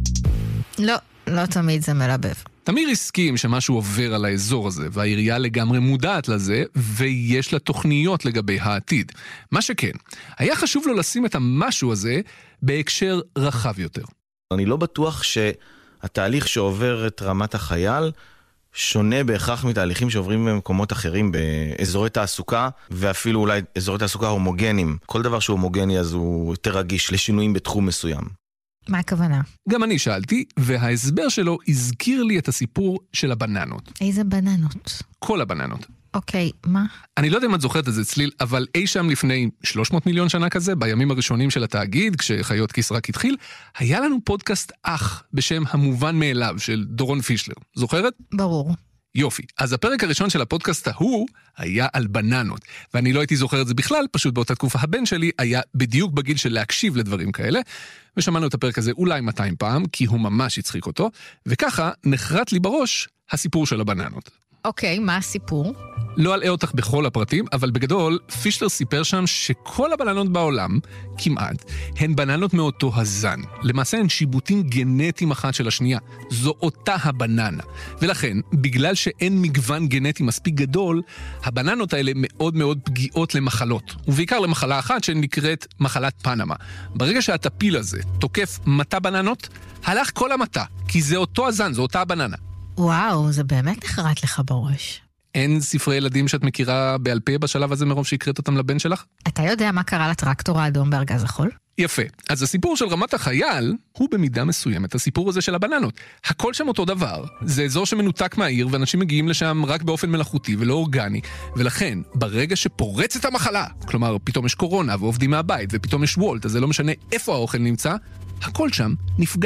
לא תמיד זה מלבב. תמיר הסכים שמשהו עובר על האזור הזה, והעירייה לגמרי מודעת לזה, ויש לה תוכניות לגבי העתיד. מה שכן, היה חשוב לו לשים את המשהו הזה בהקשר רחב יותר. אני לא בטוח שהתהליך שעובר את רמת החייל שונה בהכרח מתהליכים שעוברים במקומות אחרים, באזורי תעסוקה, ואפילו אולי אזורי תעסוקה הומוגנים. כל דבר שהוא הומוגני אז הוא יותר רגיש לשינויים בתחום מסוים. מה הכוונה? גם אני שאלתי, וההסבר שלו הזכיר לי את הסיפור של הבננות. איזה בננות? כל הבננות. אוקיי, מה? אני לא יודע אם את זוכרת את זה צליל, אבל אי שם לפני 300 מיליון שנה כזה, בימים הראשונים של התאגיד, כשחיות כיס רק התחיל, היה לנו פודקאסט אח בשם המובן מאליו של דורון פישלר. זוכרת? ברור. יופי. אז הפרק הראשון של הפודקאסט ההוא היה על בננות. ואני לא הייתי זוכר את זה בכלל, פשוט באותה תקופה הבן שלי היה בדיוק בגיל של להקשיב לדברים כאלה, ושמענו את הפרק הזה אולי 200 פעם, כי הוא ממש הצחיק אותו, וככה נחרט לי בראש הסיפור של הבננות. אוקיי, מה הסיפור? לא אלאה אותך בכל הפרטים, אבל בגדול, פישלר סיפר שם שכל הבננות בעולם, כמעט, הן בננות מאותו הזן. למעשה הן שיבוטים גנטיים אחת של השנייה. זו אותה הבננה. ולכן, בגלל שאין מגוון גנטי מספיק גדול, הבננות האלה מאוד מאוד פגיעות למחלות. ובעיקר למחלה אחת שנקראת מחלת פנמה. ברגע שהטפיל הזה תוקף מטה בננות, הלך כל המטה, כי זה אותו הזן, זו אותה הבננה. וואו, זה באמת נחרט לך בראש. אין ספרי ילדים שאת מכירה בעל פה בשלב הזה מרוב שהקראת אותם לבן שלך? אתה יודע מה קרה לטרקטור האדום בארגז החול? יפה. אז הסיפור של רמת החייל הוא במידה מסוימת הסיפור הזה של הבננות. הכל שם אותו דבר. זה אזור שמנותק מהעיר ואנשים מגיעים לשם רק באופן מלאכותי ולא אורגני. ולכן, ברגע שפורצת המחלה, כלומר פתאום יש קורונה ועובדים מהבית ופתאום יש וולט, אז זה לא משנה איפה האוכל נמצא, הכל שם נפגע.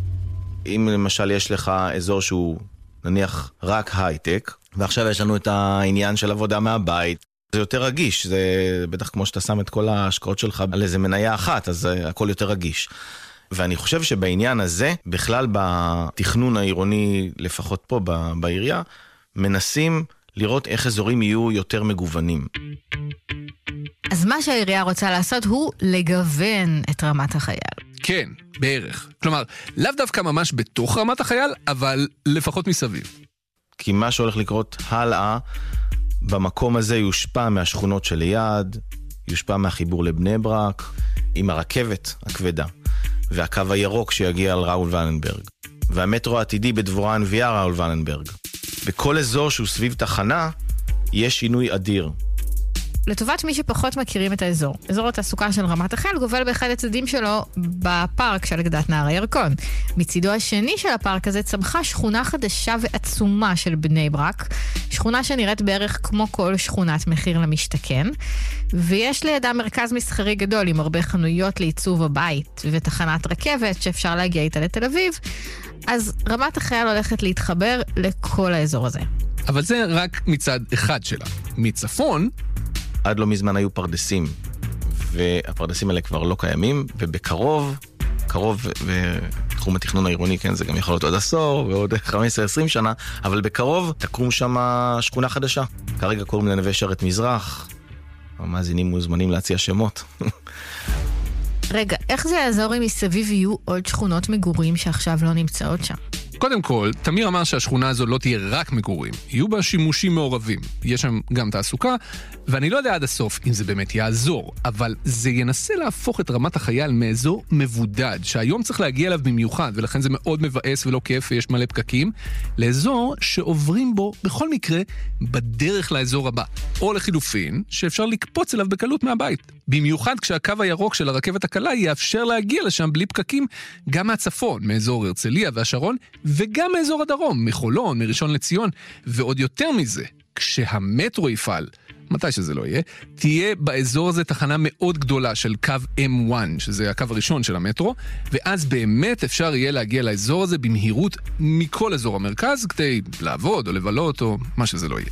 אם למשל יש לך אזור שהוא נניח רק הייטק, ועכשיו יש לנו את העניין של עבודה מהבית, זה יותר רגיש, זה בטח כמו שאתה שם את כל ההשקעות שלך על איזה מניה אחת, אז הכל יותר רגיש. ואני חושב שבעניין הזה, בכלל בתכנון העירוני, לפחות פה בעירייה, מנסים לראות איך אזורים יהיו יותר מגוונים. אז מה שהעירייה רוצה לעשות הוא לגוון את רמת החייל. כן, בערך. כלומר, לאו דווקא ממש בתוך רמת החייל, אבל לפחות מסביב. כי מה שהולך לקרות הלאה, במקום הזה יושפע מהשכונות שליד, יושפע מהחיבור לבני ברק, עם הרכבת הכבדה, והקו הירוק שיגיע על ראול ולנברג, והמטרו העתידי בדבורה הנביאה ראול ולנברג. בכל אזור שהוא סביב תחנה, יש שינוי אדיר. לטובת מי שפחות מכירים את האזור, אזור התעסוקה של רמת החייל גובל באחד הצדדים שלו בפארק של גדת נהר הירקון. מצידו השני של הפארק הזה צמחה שכונה חדשה ועצומה של בני ברק, שכונה שנראית בערך כמו כל שכונת מחיר למשתכן, ויש לידה מרכז מסחרי גדול עם הרבה חנויות לעיצוב הבית ותחנת רכבת שאפשר להגיע איתה לתל אביב, אז רמת החייל הולכת להתחבר לכל האזור הזה. אבל זה רק מצד אחד שלה. מצפון, עד לא מזמן היו פרדסים, והפרדסים האלה כבר לא קיימים, ובקרוב, בתחום התכנון העירוני, כן, זה גם יכול להיות עוד עשור, ועוד 15-20 שנה, אבל בקרוב תקום שם שכונה חדשה. כרגע קוראים לנווה שרת מזרח, המאזינים מוזמנים להציע שמות. רגע, איך זה יעזור אם מסביב יהיו עוד שכונות מגורים שעכשיו לא נמצאות שם? קודם כל, תמיר אמר שהשכונה הזו לא תהיה רק מגורים, יהיו בה שימושים מעורבים. יש שם גם תעסוקה, ואני לא יודע עד הסוף אם זה באמת יעזור, אבל זה ינסה להפוך את רמת החייל מאזור מבודד, שהיום צריך להגיע אליו במיוחד, ולכן זה מאוד מבאס ולא כיף ויש מלא פקקים, לאזור שעוברים בו בכל מקרה בדרך לאזור הבא, או לחילופין, שאפשר לקפוץ אליו בקלות מהבית. במיוחד כשהקו הירוק של הרכבת הקלה יאפשר להגיע לשם בלי פקקים, גם מהצפון, מאזור הרצליה והשרון, וגם מאזור הדרום, מחולון, מראשון לציון, ועוד יותר מזה, כשהמטרו יפעל, מתי שזה לא יהיה, תהיה באזור הזה תחנה מאוד גדולה של קו M1, שזה הקו הראשון של המטרו, ואז באמת אפשר יהיה להגיע לאזור הזה במהירות מכל אזור המרכז, כדי לעבוד או לבלות או מה שזה לא יהיה.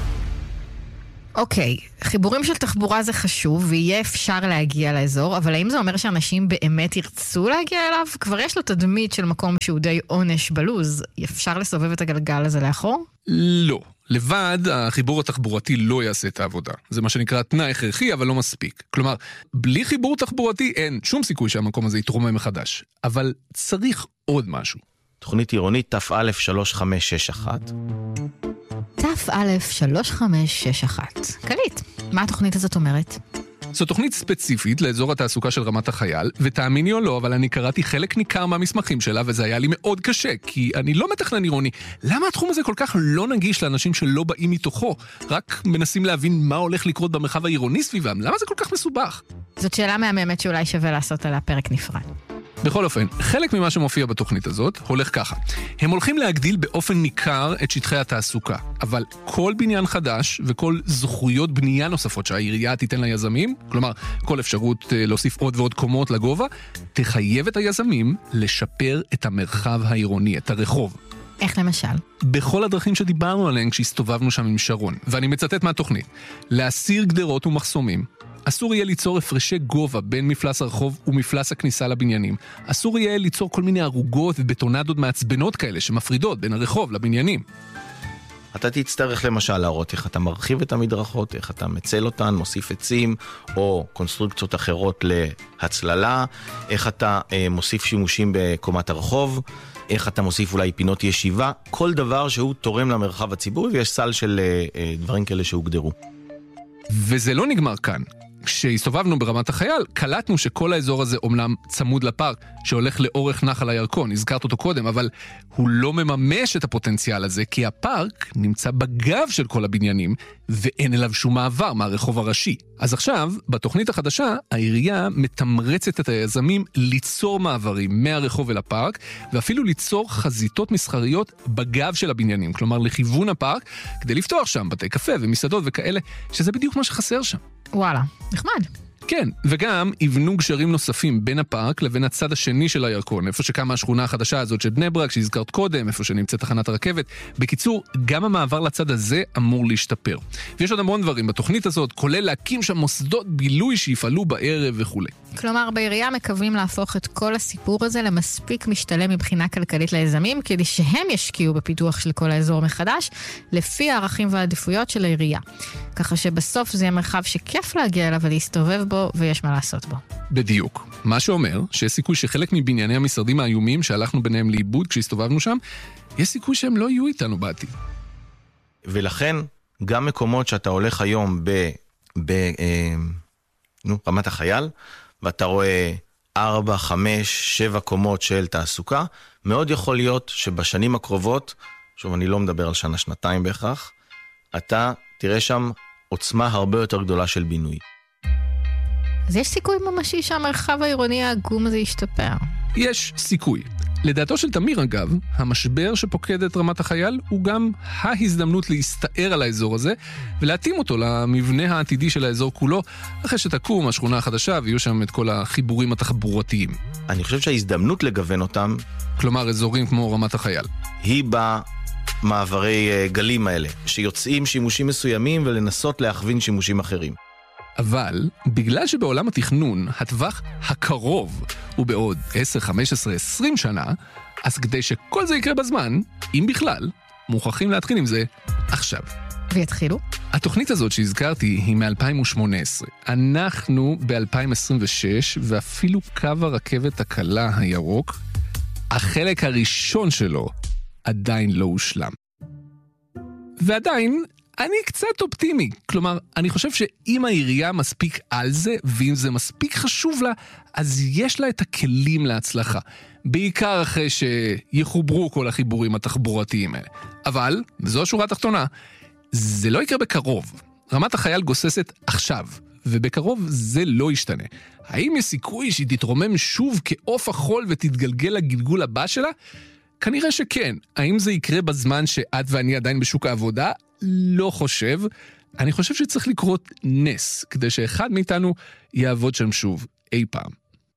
אוקיי, חיבורים של תחבורה זה חשוב, ויהיה אפשר להגיע לאזור, אבל האם זה אומר שאנשים באמת ירצו להגיע אליו? כבר יש לו תדמית של מקום שהוא די עונש בלוז. אפשר לסובב את הגלגל הזה לאחור? לא. לבד, החיבור התחבורתי לא יעשה את העבודה. זה מה שנקרא תנאי הכרחי, אבל לא מספיק. כלומר, בלי חיבור תחבורתי אין שום סיכוי שהמקום הזה יתרומם מחדש. אבל צריך עוד משהו. תוכנית עירונית תפ"א 3561. תפ"א 3561. קלית, מה התוכנית הזאת אומרת? זו תוכנית ספציפית לאזור התעסוקה של רמת החייל, ותאמיני או לא, אבל אני קראתי חלק ניכר מהמסמכים שלה, וזה היה לי מאוד קשה, כי אני לא מתכנן עירוני. למה התחום הזה כל כך לא נגיש לאנשים שלא באים מתוכו? רק מנסים להבין מה הולך לקרות במרחב העירוני סביבם. למה זה כל כך מסובך? זאת שאלה מהממת שאולי שווה לעשות עליה פרק נפרד. בכל אופן, חלק ממה שמופיע בתוכנית הזאת הולך ככה. הם הולכים להגדיל באופן ניכר את שטחי התעסוקה, אבל כל בניין חדש וכל זכויות בנייה נוספות שהעירייה תיתן ליזמים, כלומר, כל אפשרות להוסיף עוד ועוד קומות לגובה, תחייב את היזמים לשפר את המרחב העירוני, את הרחוב. איך למשל? בכל הדרכים שדיברנו עליהן כשהסתובבנו שם עם שרון, ואני מצטט מהתוכנית, להסיר גדרות ומחסומים, אסור יהיה ליצור הפרשי גובה בין מפלס הרחוב ומפלס הכניסה לבניינים. אסור יהיה ליצור כל מיני ערוגות ובטונדות מעצבנות כאלה שמפרידות בין הרחוב לבניינים. אתה תצטרך למשל להראות איך אתה מרחיב את המדרכות, איך אתה מצל אותן, מוסיף עצים או קונסטרוקציות אחרות להצללה, איך אתה מוסיף שימושים בקומת הרחוב, איך אתה מוסיף אולי פינות ישיבה, כל דבר שהוא תורם למרחב הציבורי, ויש סל של דברים כאלה שהוגדרו. וזה לא נגמר כאן. כשהסתובבנו ברמת החייל, קלטנו שכל האזור הזה אומנם צמוד לפארק, שהולך לאורך נחל הירקון, הזכרת אותו קודם, אבל הוא לא מממש את הפוטנציאל הזה, כי הפארק נמצא בגב של כל הבניינים, ואין אליו שום מעבר מהרחוב הראשי. אז עכשיו, בתוכנית החדשה, העירייה מתמרצת את היזמים ליצור מעברים מהרחוב אל הפארק, ואפילו ליצור חזיתות מסחריות בגב של הבניינים, כלומר לכיוון הפארק, כדי לפתוח שם בתי קפה ומסעדות וכאלה, שזה בדיוק מה שחסר שם. וואלה, נחמד. כן, וגם יבנו גשרים נוספים בין הפארק לבין הצד השני של הירקון, איפה שקמה השכונה החדשה הזאת של בני ברק, שהזכרת קודם, איפה שנמצאת תחנת הרכבת. בקיצור, גם המעבר לצד הזה אמור להשתפר. ויש עוד המון דברים בתוכנית הזאת, כולל להקים שם מוסדות בילוי שיפעלו בערב וכו'. כלומר, בעירייה מקווים להפוך את כל הסיפור הזה למספיק משתלם מבחינה כלכלית ליזמים, כדי שהם ישקיעו בפיתוח של כל האזור מחדש, לפי הערכים והעדיפויות של העירייה. ככה שבסוף זה יהיה מרחב שכיף להגיע אליו ולהסתובב בו, ויש מה לעשות בו. בדיוק. מה שאומר שיש סיכוי שחלק מבנייני המשרדים האיומים שהלכנו ביניהם לאיבוד כשהסתובבנו שם, יש סיכוי שהם לא יהיו איתנו בעתיד. ולכן, גם מקומות שאתה הולך היום רמת החייל, ואתה רואה 4, 5, 7 קומות של תעסוקה, מאוד יכול להיות שבשנים הקרובות, שוב אני לא מדבר על שנה, שנתיים בהכרח, אתה תראה שם עוצמה הרבה יותר גדולה של בינוי. אז יש סיכוי ממשי שהמרחב העירוני העגום הזה ישתפר. יש סיכוי. לדעתו של תמיר אגב, המשבר שפוקד את רמת החייל הוא גם ההזדמנות להסתער על האזור הזה ולהתאים אותו למבנה העתידי של האזור כולו, אחרי שתקום השכונה החדשה ויהיו שם את כל החיבורים התחבורתיים. אני חושב שההזדמנות לגוון אותם, כלומר אזורים כמו רמת החייל, היא במעברי גלים האלה, שיוצאים שימושים מסוימים ולנסות להכווין שימושים אחרים. אבל בגלל שבעולם התכנון הטווח הקרוב הוא בעוד 10, 15, 20 שנה, אז כדי שכל זה יקרה בזמן, אם בכלל, מוכרחים להתחיל עם זה עכשיו. ויתחילו? התוכנית הזאת שהזכרתי היא מ-2018. אנחנו ב-2026, ואפילו קו הרכבת הקלה הירוק, החלק הראשון שלו עדיין לא הושלם. ועדיין, אני קצת אופטימי. כלומר, אני חושב שאם העירייה מספיק על זה, ואם זה מספיק חשוב לה, אז יש לה את הכלים להצלחה. בעיקר אחרי שיחוברו כל החיבורים התחבורתיים האלה. אבל, וזו השורה התחתונה, זה לא יקרה בקרוב. רמת החייל גוססת עכשיו, ובקרוב זה לא ישתנה. האם יש סיכוי שהיא תתרומם שוב כעוף החול ותתגלגל לגלגול הבא שלה? כנראה שכן. האם זה יקרה בזמן שאת ואני עדיין בשוק העבודה? לא חושב. אני חושב שצריך לקרות נס, כדי שאחד מאיתנו יעבוד שם שוב אי פעם.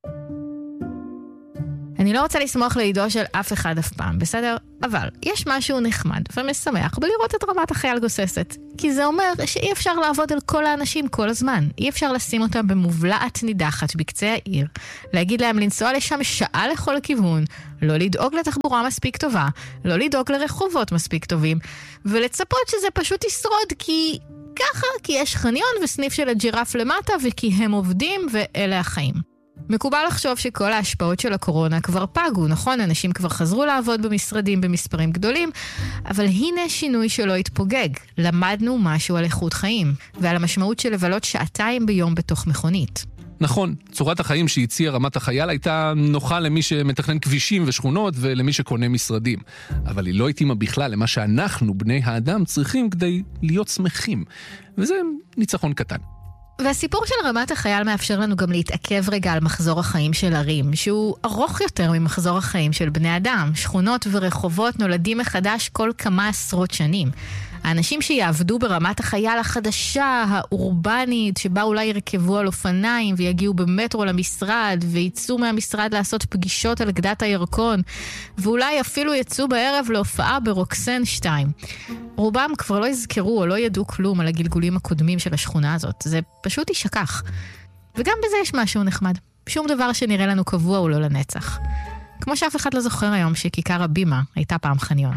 אני לא רוצה לסמוך לידו של אף אחד אף פעם, בסדר? אבל יש משהו נחמד ומשמח בלראות את רמת החייל גוססת. כי זה אומר שאי אפשר לעבוד על כל האנשים כל הזמן. אי אפשר לשים אותם במובלעת נידחת בקצה העיר, להגיד להם לנסוע לשם שעה לכל כיוון, לא לדאוג לתחבורה מספיק טובה, לא לדאוג לרחובות מספיק טובים, ולצפות שזה פשוט ישרוד כי ככה, כי יש חניון וסניף של הג'ירף למטה וכי הם עובדים ואלה החיים. מקובל לחשוב שכל ההשפעות של הקורונה כבר פגו, נכון? אנשים כבר חזרו לעבוד במשרדים במספרים גדולים, אבל הנה שינוי שלא התפוגג. למדנו משהו על איכות חיים, ועל המשמעות של לבלות שעתיים ביום בתוך מכונית. נכון, צורת החיים שהציעה רמת החייל הייתה נוחה למי שמתכנן כבישים ושכונות ולמי שקונה משרדים. אבל היא לא התאימה בכלל למה שאנחנו, בני האדם, צריכים כדי להיות שמחים. וזה ניצחון קטן. והסיפור של רמת החייל מאפשר לנו גם להתעכב רגע על מחזור החיים של ערים, שהוא ארוך יותר ממחזור החיים של בני אדם. שכונות ורחובות נולדים מחדש כל כמה עשרות שנים. האנשים שיעבדו ברמת החייל החדשה, האורבנית, שבה אולי ירכבו על אופניים ויגיעו במטרו למשרד, ויצאו מהמשרד לעשות פגישות על גדת הירקון, ואולי אפילו יצאו בערב להופעה ברוקסן 2. רובם כבר לא יזכרו או לא ידעו כלום על הגלגולים הקודמים של השכונה הזאת. זה פשוט יישכח. וגם בזה יש משהו נחמד. שום דבר שנראה לנו קבוע הוא לא לנצח. כמו שאף אחד לא זוכר היום שכיכר הבימה הייתה פעם חניון.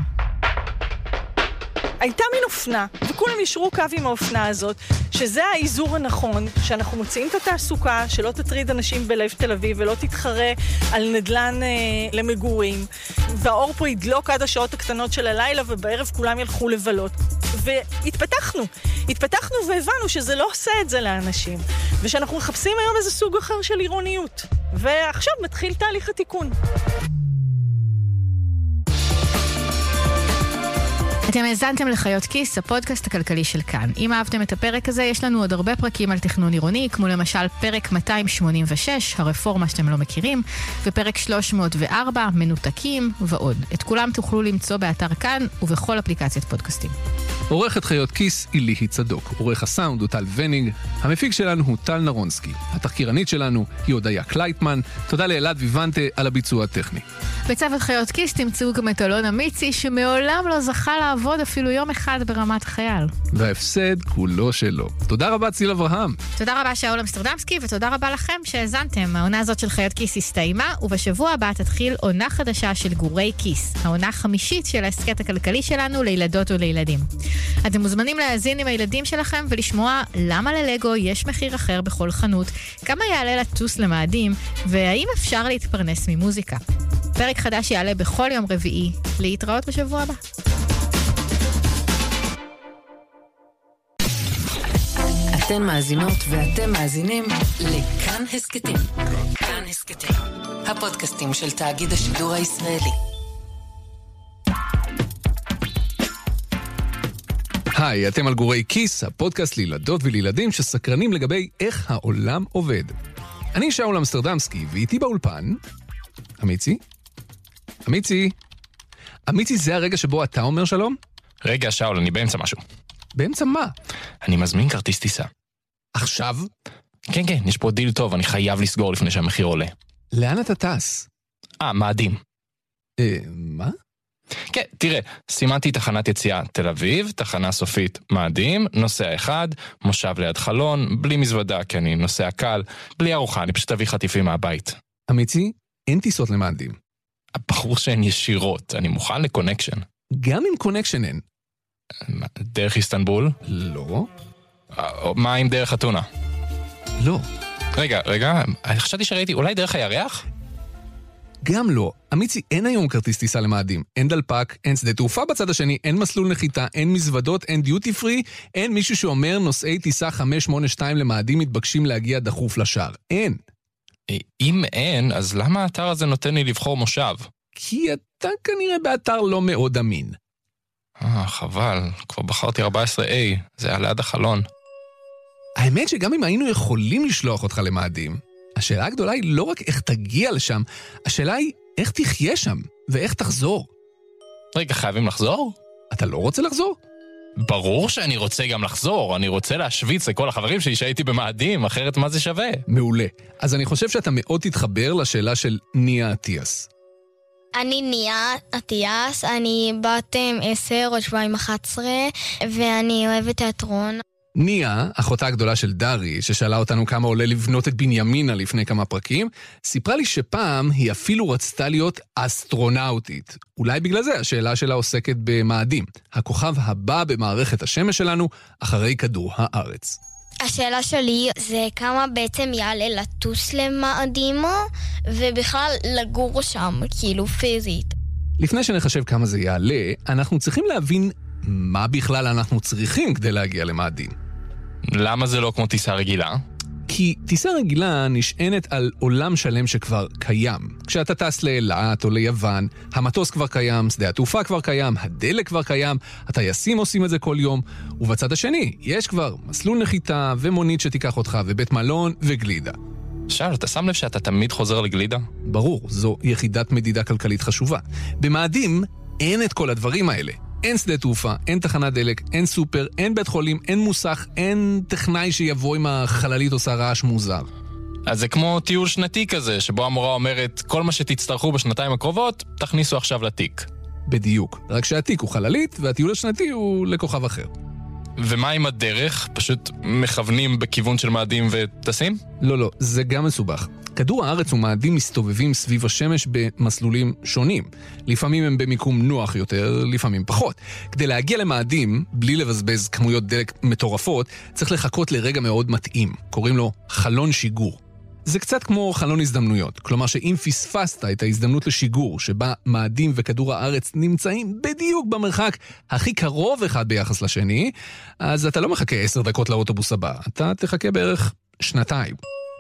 הייתה מין אופנה, וכולם ישרו קו עם האופנה הזאת, שזה האיזור הנכון, שאנחנו מוצאים את התעסוקה, שלא תטריד אנשים בלב תל אביב, ולא תתחרה על נדלן למגורים, והאור פה ידלוק עד השעות הקטנות של הלילה, ובערב כולם ילכו לבלות. והתפתחנו והבנו שזה לא עושה את זה לאנשים, ושאנחנו מחפשים היום איזה סוג אחר של עירוניות. ועכשיו מתחיל תהליך התיקון. אתם האזנתם לחיות כיס, הפודקאסט הכלכלי של כאן. אם אהבתם את הפרק הזה, יש לנו עוד הרבה פרקים על תכנון עירוני, כמו למשל פרק 286, הרפורמה שאתם לא מכירים, ופרק 304, מנותקים ועוד. את כולם תוכלו למצוא באתר כאן ובכל אפליקציית פודקאסטים. עורכת חיות כיס היא ליהי צדוק, עורך הסאונד הוא טל ונינג, המפיק שלנו הוא טל נרונסקי, התחקירנית שלנו היא הודיה קלייטמן, תודה לאלעד ויוונטה על הביצוע הטכני. בצוות חיות כיס תמצאו גם את אלון אמיצי, שמעולם לא זכה לעבוד אפילו יום אחד ברמת החייל. וההפסד כולו שלו. תודה רבה ציל אברהם. תודה רבה שאול אמסטרדמסקי, ותודה רבה לכם שהאזנתם. העונה הזאת של חיות כיס הסתיימה, ובשבוע הבא תתחיל עונה חדשה של גורי כיס, העונה החמישית של ההסקט הכלכלי שלנו לילדות ולילדים. אתם מוזמנים להאזין עם הילדים שלכם ולשמוע למה ללגו יש מחיר אחר בכל חנות, כמה יעלה לטוס למאדים, והאם אפשר להתפרנס ממוזיקה. פרק חדש יעלה בכל יום רביעי. להתראות בשבוע הבא. אתן מאזינות ואתם מאזינים לכאן הסקטים. כאן הסקטים, הפודקאסטים של תאגיד השידור הישראלי. היי, אתם על גורי כיס, הפודקאסט לילדות ולילדים שסקרנים לגבי איך העולם עובד. אני שאול אמסטרדמסקי, ואיתי באולפן, אמיצי? אמיצי? אמיצי, זה הרגע שבו אתה אומר שלום? רגע, שאול, אני באמצע משהו. באמצע מה? אני מזמין כרטיס טיסה. עכשיו? כן, יש פה דיל טוב, אני חייב לסגור לפני שהמחיר עולה. לאן אתה טס? מאדים. מה? כן, תראה, סימנתי תחנת יציאה תל אביב, תחנה סופית מאדים, נוסע אחד, מושב ליד חלון, בלי מזוודה, כי אני נוסע קל, בלי ארוחה, אני פשוט אביא חטיפים מהבית. אמיצי, אין טיסות למאדים. ברור שהן ישירות, אני מוכן לקונקשן. גם עם קונקשן אין. דרך איסטנבול? לא. מה עם דרך אתונה? לא. רגע, חשבתי שראיתי, אולי דרך הירח? גם לא. אמיצי, אין היום כרטיס טיסה למאדים. אין דלפק, אין שדה תעופה בצד השני, אין מסלול נחיתה, אין מזוודות, אין דיוטי פרי, אין מישהו שאומר נוסעי טיסה 582 למאדים מתבקשים להגיע דחוף לשער. אין. אם אין, אז למה האתר הזה נותן לי לבחור מושב? כי אתה כנראה באתר לא מאוד אמין. חבל. כבר בחרתי 14A. זה היה ליד החלון. האמת שגם אם היינו יכולים לשלוח אותך למאדים, השאלה הגדולה היא לא רק איך תגיע לשם, השאלה היא איך תחיה שם, ואיך תחזור. רגע, חייבים לחזור? אתה לא רוצה לחזור? ברור שאני רוצה גם לחזור, אני רוצה להשוויץ לכל החברים שלי שהייתי במאדים, אחרת מה זה שווה? מעולה. אז אני חושב שאתה מאוד תתחבר לשאלה של ניה אטיאס. אני ניה אטיאס, אני בת 10 או 11, ואני אוהבת תיאטרון. ניה, אחותה הגדולה של דרי, ששאלה אותנו כמה עולה לבנות את בנימינה לפני כמה פרקים, סיפרה לי שפעם היא אפילו רצתה להיות אסטרונאוטית. אולי בגלל זה השאלה שלה עוסקת במאדים, הכוכב הבא במערכת השמש שלנו אחרי כדור הארץ. השאלה שלי זה כמה בעצם יעלה לטוס למאדים, ובכלל לגור שם, כאילו פיזית. לפני שנחשב כמה זה יעלה, אנחנו צריכים להבין מה בכלל אנחנו צריכים כדי להגיע למאדים. למה זה לא כמו טיסה רגילה? כי טיסה רגילה נשענת על עולם שלם שכבר קיים. כשאתה טס לאילת או ליוון, המטוס כבר קיים, שדה התעופה כבר קיים, הדלק כבר קיים, הטייסים עושים את זה כל יום, ובצד השני יש כבר מסלול נחיתה ומונית שתיקח אותך ובית מלון וגלידה. שאל, אתה שם לב שאתה תמיד חוזר לגלידה? ברור, זו יחידת מדידה כלכלית חשובה. במאדים אין את כל הדברים האלה. אין שדה תעופה, אין תחנת דלק, אין סופר, אין בית חולים, אין מוסך, אין טכנאי שיבוא עם החללית עושה רעש מוזר. אז זה כמו טיול שנתי כזה, שבו המורה אומרת, כל מה שתצטרכו בשנתיים הקרובות, תכניסו עכשיו לתיק. בדיוק, רק שהתיק הוא חללית, והטיול השנתי הוא לכוכב אחר. ומה עם הדרך? פשוט מכוונים בכיוון של מאדים וטסים? לא, זה גם מסובך. כדור הארץ ומאדים מסתובבים סביב השמש במסלולים שונים. לפעמים הם במיקום נוח יותר, לפעמים פחות. כדי להגיע למאדים, בלי לבזבז כמויות דלק מטורפות, צריך לחכות לרגע מאוד מתאים. קוראים לו חלון שיגור. זה קצת כמו חלון הזדמנויות. כלומר שאם פספסת את ההזדמנות לשיגור, שבה מאדים וכדור הארץ נמצאים בדיוק במרחק הכי קרוב אחד ביחס לשני, אז אתה לא מחכה 10 דקות לאוטובוס הבא. אתה תחכה בערך 2.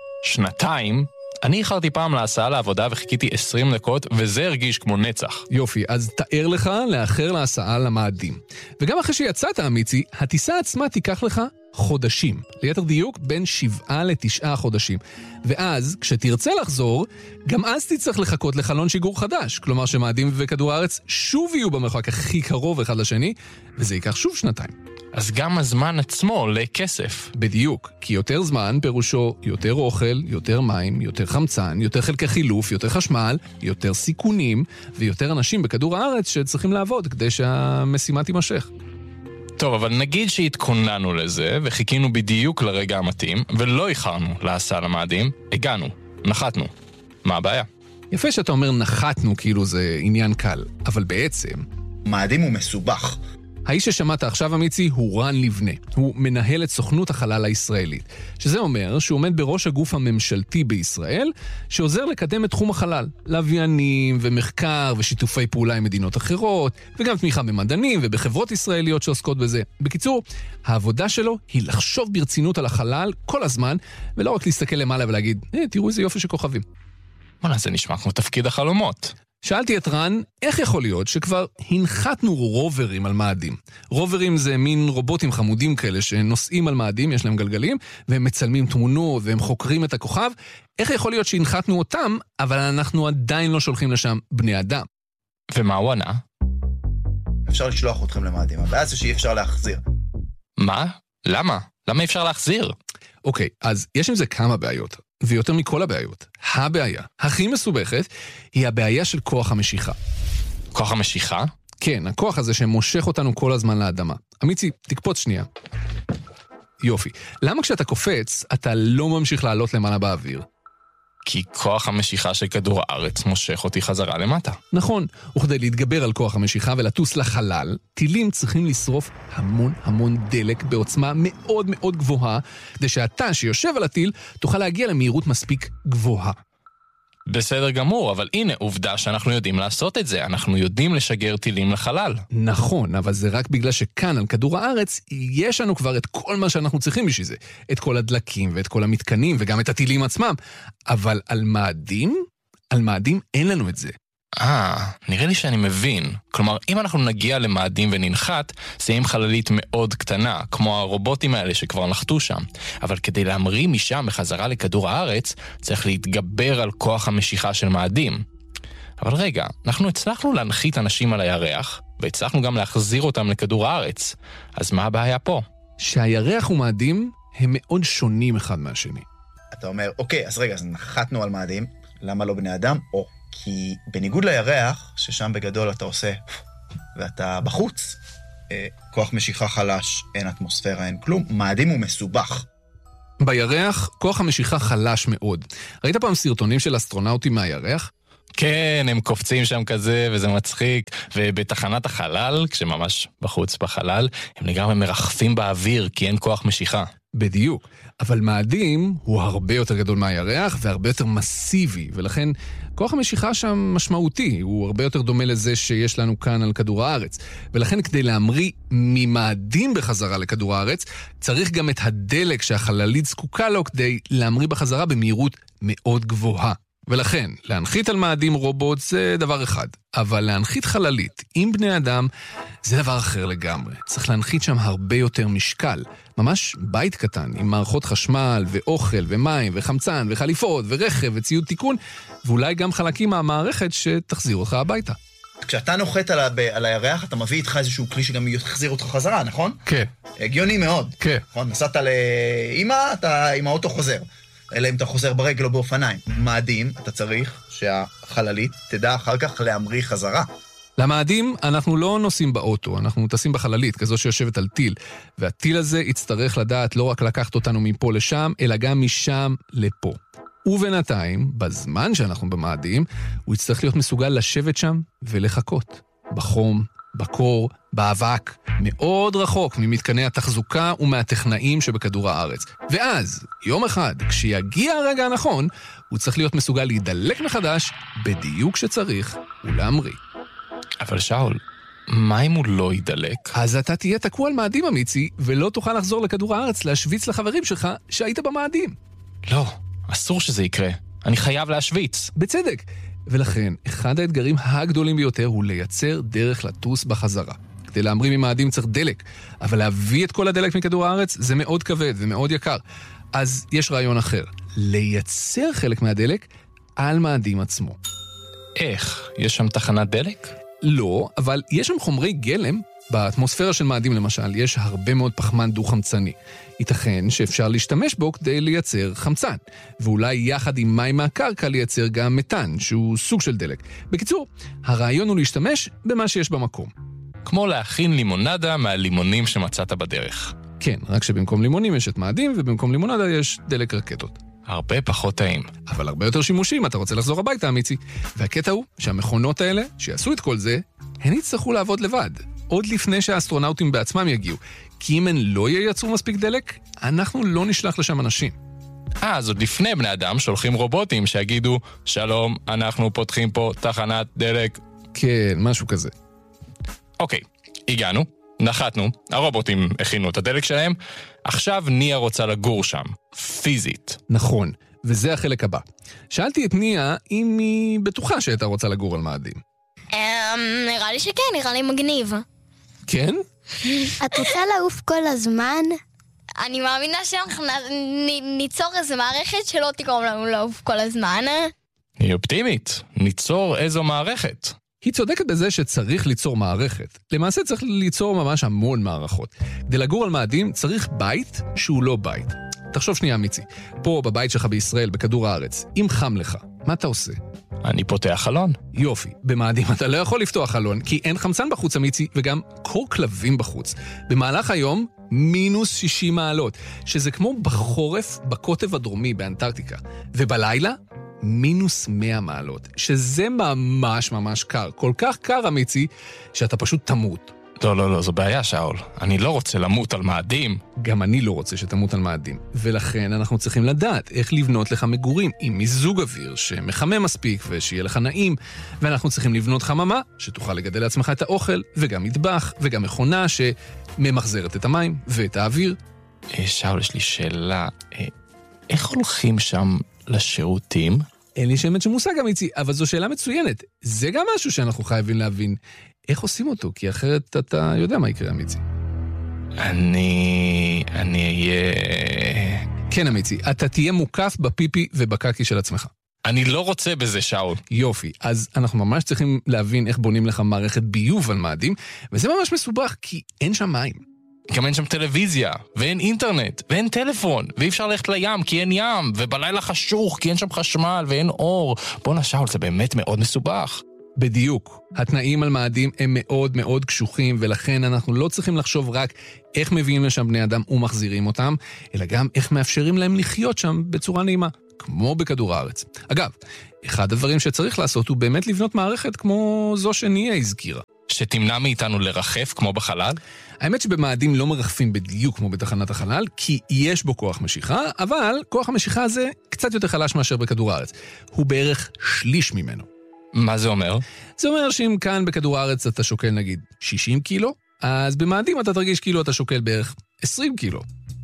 2? אני איחרתי פעם להסעה לעבודה וחיכיתי 20 דקות, וזה הרגיש כמו נצח. יופי, אז תאר לך לאחר להסעה למאדים. וגם אחרי שיצאת, אמיצי, הטיסה עצמה תיקח לך חודשים. ליתר דיוק, בין 7 ל9 חודשים. ואז, כשתרצה לחזור, גם אז תצטרך לחכות לחלון שיגור חדש. כלומר שמאדים וכדור הארץ שוב יהיו במרחק הכי קרוב אחד לשני, וזה ייקח שוב 2. אז גם הזמן עצמו עולה כסף. בדיוק, כי יותר זמן פירושו יותר אוכל, יותר מים, יותר חמצן, יותר חלקי חילוף, יותר חשמל, יותר סיכונים, ויותר אנשים בכדור הארץ שצריכים לעבוד כדי שהמשימה תימשך. טוב, אבל נגיד שהתכוננו לזה, וחיכינו בדיוק לרגע המתאים, ולא איחרנו להסעה למאדים, הגענו, נחתנו. מה הבעיה? יפה שאתה אומר נחתנו כאילו זה עניין קל, אבל בעצם מאדים הוא מסובך. האיש ששמעת עכשיו, אמיצי, הוא רן לבנה. הוא מנהל את סוכנות החלל הישראלית. שזה אומר שהוא עומד בראש הגוף הממשלתי בישראל, שעוזר לקדם את תחום החלל. לוויינים ומחקר ושיתופי פעולה עם מדינות אחרות, וגם תמיכה במדענים ובחברות ישראליות שעוסקות בזה. בקיצור, העבודה שלו היא לחשוב ברצינות על החלל כל הזמן, ולא רק להסתכל למעלה ולהגיד, תראו איזה יופי שכוכבים. וואלה, זה נשמע כמו תפקיד החלומות. שאלתי את רן, איך יכול להיות שכבר הנחתנו רוברים על מאדים? רוברים זה מין רובוטים חמודים כאלה שנוסעים על מאדים, יש להם גלגלים, והם מצלמים תמונות והם חוקרים את הכוכב. איך יכול להיות שהנחתנו אותם, אבל אנחנו עדיין לא שולחים לשם בני אדם? ומה הוא ענה? אפשר לשלוח אתכם למאדים, הבעיה זה שאי אפשר להחזיר. מה? למה? למה אי אפשר להחזיר? אוקיי, אז יש עם זה כמה בעיות. ויותר מכל הבעיות, הבעיה הכי מסובכת היא הבעיה של כוח המשיכה. כוח המשיכה? כן, הכוח הזה שמושך אותנו כל הזמן לאדמה. אמיצי, תקפוץ שנייה. יופי. למה כשאתה קופץ, אתה לא ממשיך לעלות למעלה באוויר? כי כוח המשיכה של כדור הארץ מושך אותי חזרה למטה. נכון, וכדי להתגבר על כוח המשיכה ולטוס לחלל, טילים צריכים לשרוף המון דלק בעוצמה מאוד מאוד גבוהה, כדי שאתה שיושב על הטיל תוכל להגיע למהירות מספיק גבוהה. בסדר גמור, אבל הנה, עובדה שאנחנו יודעים לעשות את זה. אנחנו יודעים לשגר טילים לחלל. נכון, אבל זה רק בגלל שכאן, על כדור הארץ, יש לנו כבר את כל מה שאנחנו צריכים בשביל זה. את כל הדלקים ואת כל המתקנים וגם את הטילים עצמם. אבל על מאדים? על מאדים אין לנו את זה. נראה לי שאני מבין. כלומר, אם אנחנו נגיע למאדים וננחת, זה עם חללית מאוד קטנה, כמו הרובוטים האלה שכבר נחתו שם. אבל כדי להמריא משם בחזרה לכדור הארץ, צריך להתגבר על כוח המשיכה של מאדים. אבל רגע, אנחנו הצלחנו להנחית אנשים על הירח, והצלחנו גם להחזיר אותם לכדור הארץ. אז מה הבעיה פה? שהירח ומאדים הם מאוד שונים אחד מהשני. אתה אומר, אוקיי, אז רגע, אז נחתנו על מאדים, למה לא בני אדם? כי בניגוד לירח, ששם בגדול אתה עושה, ואתה בחוץ, כוח משיכה חלש, אין אטמוספירה, אין כלום, מאדים הוא מסובך. בירח, כוח המשיכה חלש מאוד. ראית פעם סרטונים של אסטרונאוטים מהירח? כן, הם קופצים שם כזה, וזה מצחיק, ובתחנת החלל, כשממש בחוץ בחלל, הם לגמרי מרחפים באוויר, כי אין כוח משיכה. בדיוק. אבל מאדים הוא הרבה יותר גדול מהירח והרבה יותר מסיבי, ולכן כוח המשיכה שם משמעותי, הוא הרבה יותר דומה לזה שיש לנו כאן על כדור הארץ. ולכן כדי להמריא ממאדים בחזרה לכדור הארץ, צריך גם את הדלק שהחללית זקוקה לו כדי להמריא בחזרה במהירות מאוד גבוהה. ולכן, להנחית על מאדים רובוט זה דבר אחד, אבל להנחית חללית עם בני אדם זה דבר אחר לגמרי. צריך להנחית שם הרבה יותר משקל. ממש בית קטן, עם מערכות חשמל ואוכל ומים וחמצן וחליפות ורכב וציוד תיקון, ואולי גם חלקים מהמערכת שתחזיר אותך הביתה. כשאתה נוחת על הירח, אתה מביא איתך איזשהו כלי שגם יחזיר אותך חזרה, נכון? כן. הגיוני מאוד. כן. נכון? נסעת לאמא, אתה עם האוטו חוזר. אלא אם אתה חוזר ברגל או באופניים. מאדים, אתה צריך שהחללית תדע אחר כך להמריא חזרה. למאדים אנחנו לא נוסעים באוטו, אנחנו טסים בחללית, כזו שיושבת על טיל. והטיל הזה יצטרך לדעת לא רק לקחת אותנו מפה לשם, אלא גם משם לפה. ובינתיים, בזמן שאנחנו במאדים, הוא יצטרך להיות מסוגל לשבת שם ולחכות. בחום, בקור, באבק, מאוד רחוק ממתקני התחזוקה ומהטכנאים שבכדור הארץ. ואז, יום אחד, כשיגיע הרגע הנכון, הוא צריך להיות מסוגל להידלק מחדש בדיוק שצריך ולהמריא. אבל שאול, מה אם הוא לא ידלק? אז אתה תהיה תקוע על מאדים אמיצי, ולא תוכל לחזור לכדור הארץ להשוויץ לחברים שלך שהיית במאדים. לא, אסור שזה יקרה. אני חייב להשוויץ. בצדק. ולכן, אחד האתגרים הגדולים ביותר הוא לייצר דרך לטוס בחזרה. כדי להמריא ממאדים צריך דלק, אבל להביא את כל הדלק מכדור הארץ זה מאוד כבד ומאוד יקר. אז יש רעיון אחר, לייצר חלק מהדלק על מאדים עצמו. איך? יש שם תחנת דלק? לא, אבל יש שם חומרי גלם. באטמוספירה של מאדים למשל יש הרבה מאוד פחמן דו-חמצני. ייתכן שאפשר להשתמש בו כדי לייצר חמצן, ואולי יחד עם מים מהקרקע לייצר גם מתאן, שהוא סוג של דלק. בקיצור, הרעיון הוא להשתמש במה שיש במקום. כמו להכין לימונדה מהלימונים שמצאת בדרך. כן, רק שבמקום לימונים יש את מאדים, ובמקום לימונדה יש דלק רקטות. הרבה פחות טעים. אבל הרבה יותר שימושים, אתה רוצה לחזור הביתה, אמיצי. והקטע הוא שהמכונות האלה, שיעשו את כל זה, הן יצטרכו לעבוד לבד. עוד לפני שהאסטרונאוטים בעצמם יגיעו. כי אם הן לא ייצרו מספיק דלק, אנחנו לא נשלח לשם אנשים. אז עוד לפני בני אדם שולחים רובוטים שיגידו, שלום, אנחנו פותחים פה תחנת דלק. כן, משהו כזה. אוקיי, הגענו, נחתנו, הרובוטים הכינו את הדלק שלהם, עכשיו ניה רוצה לגור שם, פיזית. נכון, וזה החלק הבא. שאלתי את ניה אם היא בטוחה שהייתה רוצה לגור על מאדים. נראה לי שכן, נראה לי מגניב. כן? את רוצה לעוף כל הזמן? אני מאמינה שאנחנו ניצור איזו מערכת שלא תגרום לנו לעוף כל הזמן. היא אופטימית, ניצור איזו מערכת. היא צודקת בזה שצריך ליצור מערכת. למעשה צריך ליצור ממש המון מערכות. כדי לגור על מאדים צריך בית שהוא לא בית. תחשוב שנייה, מיצי. פה בבית שלך בישראל, בכדור הארץ, אם חם לך, מה אתה עושה? אני פותח חלון. יופי, במאדים אתה לא יכול לפתוח חלון, כי אין חמצן בחוץ אמיצי, וגם קור כלבים בחוץ. במהלך היום, מינוס 60 מעלות, שזה כמו בחורף בקוטב הדרומי באנטארקטיקה. ובלילה, מינוס 100 מעלות, שזה ממש ממש קר. כל כך קר אמיצי, שאתה פשוט תמות. לא, זו בעיה, שאול. אני לא רוצה למות על מאדים. גם אני לא רוצה שתמות על מאדים. ולכן אנחנו צריכים לדעת איך לבנות לך מגורים עם מיזוג אוויר שמחמם מספיק ושיהיה לך נעים. ואנחנו צריכים לבנות חממה שתוכל לגדל לעצמך את האוכל, וגם מטבח, וגם מכונה שממחזרת את המים ואת האוויר. שאול, יש לי שאלה. איך הולכים שם לשירותים? אין לי שמץ שמושג אמיצי, אבל זו שאלה מצוינת. זה גם משהו שאנחנו חייבים להבין. איך עושים אותו? כי אחרת אתה יודע מה יקרה, אמיצי. אני אהיה... כן, אמיצי, אתה תהיה מוקף בפיפי ובקקי של עצמך. אני לא רוצה בזה, שאול. יופי, אז אנחנו ממש צריכים להבין איך בונים לך מערכת ביוב על מאדים, וזה ממש מסובך, כי אין שם מים. גם אין שם טלוויזיה, ואין אינטרנט, ואין טלפון, ואי אפשר ללכת לים כי אין ים, ובלילה חשוך כי אין שם חשמל ואין אור. בוא נשאול, זה באמת מאוד מסובך. בדיוק. התנאים על מאדים הם מאוד מאוד קשוחים, ולכן אנחנו לא צריכים לחשוב רק איך מביאים לשם בני אדם ומחזירים אותם, אלא גם איך מאפשרים להם לחיות שם בצורה נעימה, כמו בכדור הארץ. אגב, אחד הדברים שצריך לעשות הוא באמת לבנות מערכת כמו זו שניה הזכירה. שתמנע מאיתנו לרחף כמו בחלל? האמת שבמאדים לא מרחפים בדיוק כמו בתחנת החלל, כי יש בו כוח משיכה, אבל כוח המשיכה הזה קצת יותר חלש מאשר בכדור הארץ. הוא בערך שליש ממנו. מה זה אומר? זה אומר שאם כאן בכדור הארץ אתה שוקל נגיד 60 קילו, אז במאדים אתה תרגיש כאילו אתה שוקל בערך 20 קילו.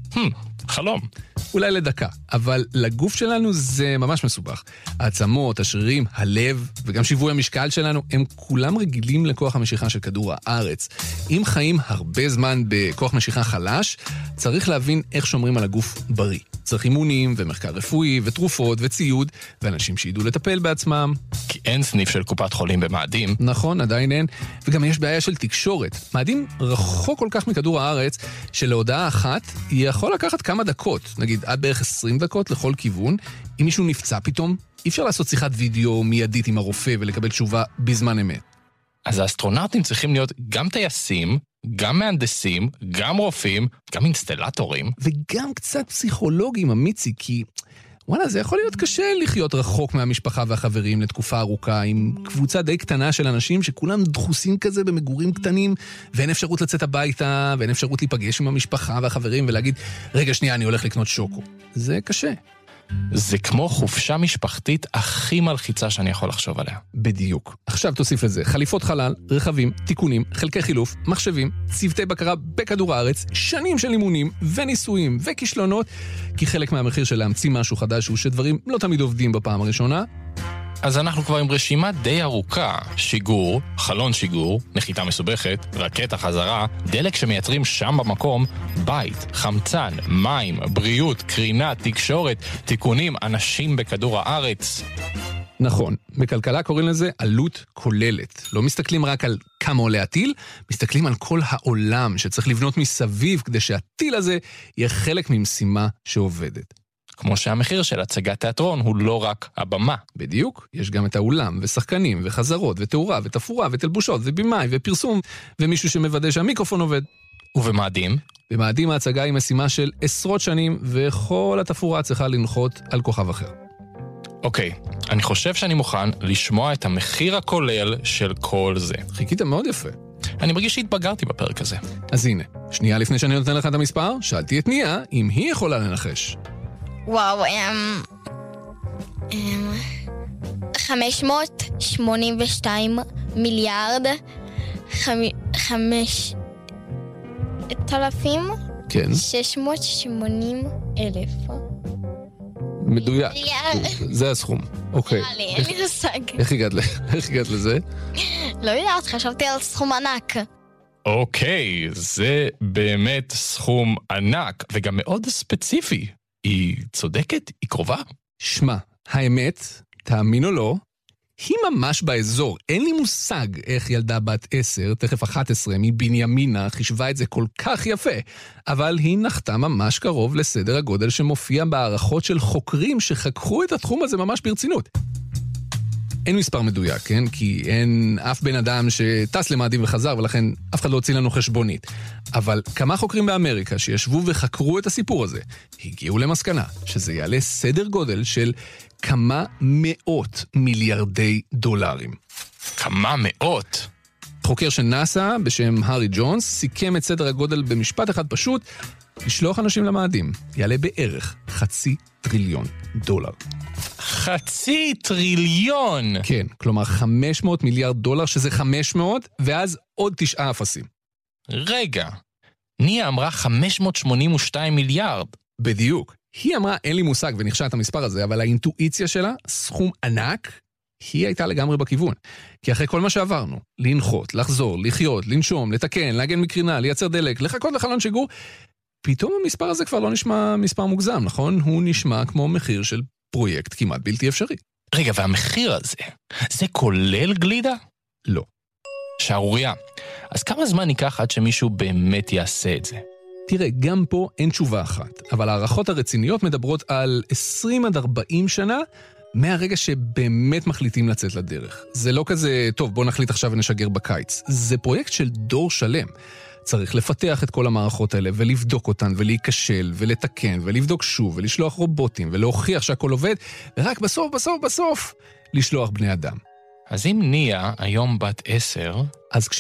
חלום. אולי לדקה, אבל לגוף שלנו זה ממש מסובך. העצמות, השרירים, הלב וגם שיווי המשקל שלנו הם כולם רגילים לכוח המשיכה של כדור הארץ. אם חיים הרבה זמן בכוח משיכה חלש, צריך להבין איך שומרים על הגוף בריא. צריך אימונים ומחקר רפואי ותרופות וציוד ואנשים שידעו לטפל בעצמם. כי אין סניף של קופת חולים במאדים. נכון, עדיין אין. וגם יש בעיה של תקשורת. מאדים רחוק כל כך מכדור הארץ שלהודעה אחת יכול לקחת כמה דקות, נגיד עד בערך 20 דקות לכל כיוון. אם מישהו נפצע פתאום, אי אפשר לעשות שיחת וידאו מיידית עם הרופא ולקבל תשובה בזמן אמת. אז האסטרונאוטים צריכים להיות גם טייסים, גם מהנדסים, גם רופאים, גם אינסטלטורים. וגם קצת פסיכולוגים, אמיצי, כי וואלה, זה יכול להיות קשה לחיות רחוק מהמשפחה והחברים לתקופה ארוכה, עם קבוצה די קטנה של אנשים שכולם דחוסים כזה במגורים קטנים, ואין אפשרות לצאת הביתה, ואין אפשרות להיפגש עם המשפחה והחברים ולהגיד, רגע שנייה, אני הולך לקנות שוקו. זה קשה. זה כמו חופשה משפחתית הכי מלחיצה שאני יכול לחשוב עליה. בדיוק. עכשיו תוסיף לזה חליפות חלל, רכבים, תיקונים, חלקי חילוף, מחשבים, צוותי בקרה בכדור הארץ, שנים של אימונים וניסויים וכישלונות, כי חלק מהמחיר של להמציא משהו חדש הוא שדברים לא תמיד עובדים בפעם הראשונה. אז אנחנו כבר עם רשימה די ארוכה. שיגור, חלון שיגור, נחיתה מסובכת, רקטה חזרה, דלק שמייצרים שם במקום, בית, חמצן, מים, בריאות, קרינה, תקשורת, תיקונים, אנשים בכדור הארץ. נכון, בכלכלה קוראים לזה עלות כוללת. לא מסתכלים רק על כמה עולה הטיל, מסתכלים על כל העולם שצריך לבנות מסביב כדי שהטיל הזה יהיה חלק ממשימה שעובדת. כמו שהמחיר של הצגת תיאטרון הוא לא רק הבמה. בדיוק, יש גם את האולם, ושחקנים, וחזרות, ותאורה, ותפורה, ותלבושות, ובימאי, ופרסום, ומישהו שמוודא שהמיקרופון עובד. ובמאדים? במאדים ההצגה היא משימה של עשרות שנים, וכל התפורה צריכה לנחות על כוכב אחר. אוקיי, אני חושב שאני מוכן לשמוע את המחיר הכולל של כל זה. חיכית מאוד יפה. אני מרגיש שהתבגרתי בפרק הזה. אז הנה, שנייה לפני שאני נותן לך את המספר, שאלתי את ניה אם היא יכולה לנחש. וואו, 582 מיליארד 5,000 כן. 680,000. מדויק. זה הסכום. אוקיי. אין לי מושג. איך הגעת לזה? לא יודעת, חשבתי על סכום ענק. אוקיי, זה באמת סכום ענק, וגם מאוד ספציפי. היא צודקת? היא קרובה? שמע, האמת, תאמין או לא, היא ממש באזור. אין לי מושג איך ילדה בת 10, תכף 11, מבנימינה, חישבה את זה כל כך יפה. אבל היא נחתה ממש קרוב לסדר הגודל שמופיע בהערכות של חוקרים שחקרו את התחום הזה ממש ברצינות. אין מספר מדויק, כן? כי אין אף בן אדם שטס למאדים וחזר, ולכן אף אחד לא הוציא לנו חשבונית. אבל כמה חוקרים באמריקה שישבו וחקרו את הסיפור הזה, הגיעו למסקנה שזה יעלה סדר גודל של כמה מאות מיליארדי דולרים. כמה מאות? חוקר של נאסא בשם הארי ג'ונס סיכם את סדר הגודל במשפט אחד פשוט, לשלוח אנשים למאדים יעלה בערך $500 טריליון. $500 טריליון! כן, כלומר $500 מיליארד, שזה 500, ואז עוד 9 אפסים. רגע, ניה אמרה 582 מיליארד. בדיוק. היא אמרה, אין לי מושג ונחשה את המספר הזה, אבל האינטואיציה שלה, סכום ענק, היא הייתה לגמרי בכיוון. כי אחרי כל מה שעברנו, לנחות, לחזור, לחיות, לנשום, לתקן, להגן מקרינה, לייצר דלק, לחכות לחלון שיגור, פתאום המספר הזה כבר לא נשמע מספר מוגזם, נכון? הוא נשמע כמו מחיר של פרויקט כמעט בלתי אפשרי. רגע, והמחיר הזה, זה כולל גלידה? לא. שערוריה. אז כמה זמן ייקח עד שמישהו באמת יעשה את זה? תראה, גם פה אין תשובה אחת, אבל הערכות הרציניות מדברות על 20 עד 40 שנה, מהרגע שבאמת מחליטים לצאת לדרך. זה לא כזה, טוב, בוא נחליט עכשיו ונשגר בקיץ. זה פרויקט של דור שלם. צריך לפתח את כל המערכות האלה, ולבדוק אותן, ולהיכשל, ולתקן, ולבדוק שוב, ולשלוח רובוטים, ולהוכיח שהכל עובד, ורק בסוף, לשלוח בני אדם. אז אם ניה היום בת 10... אז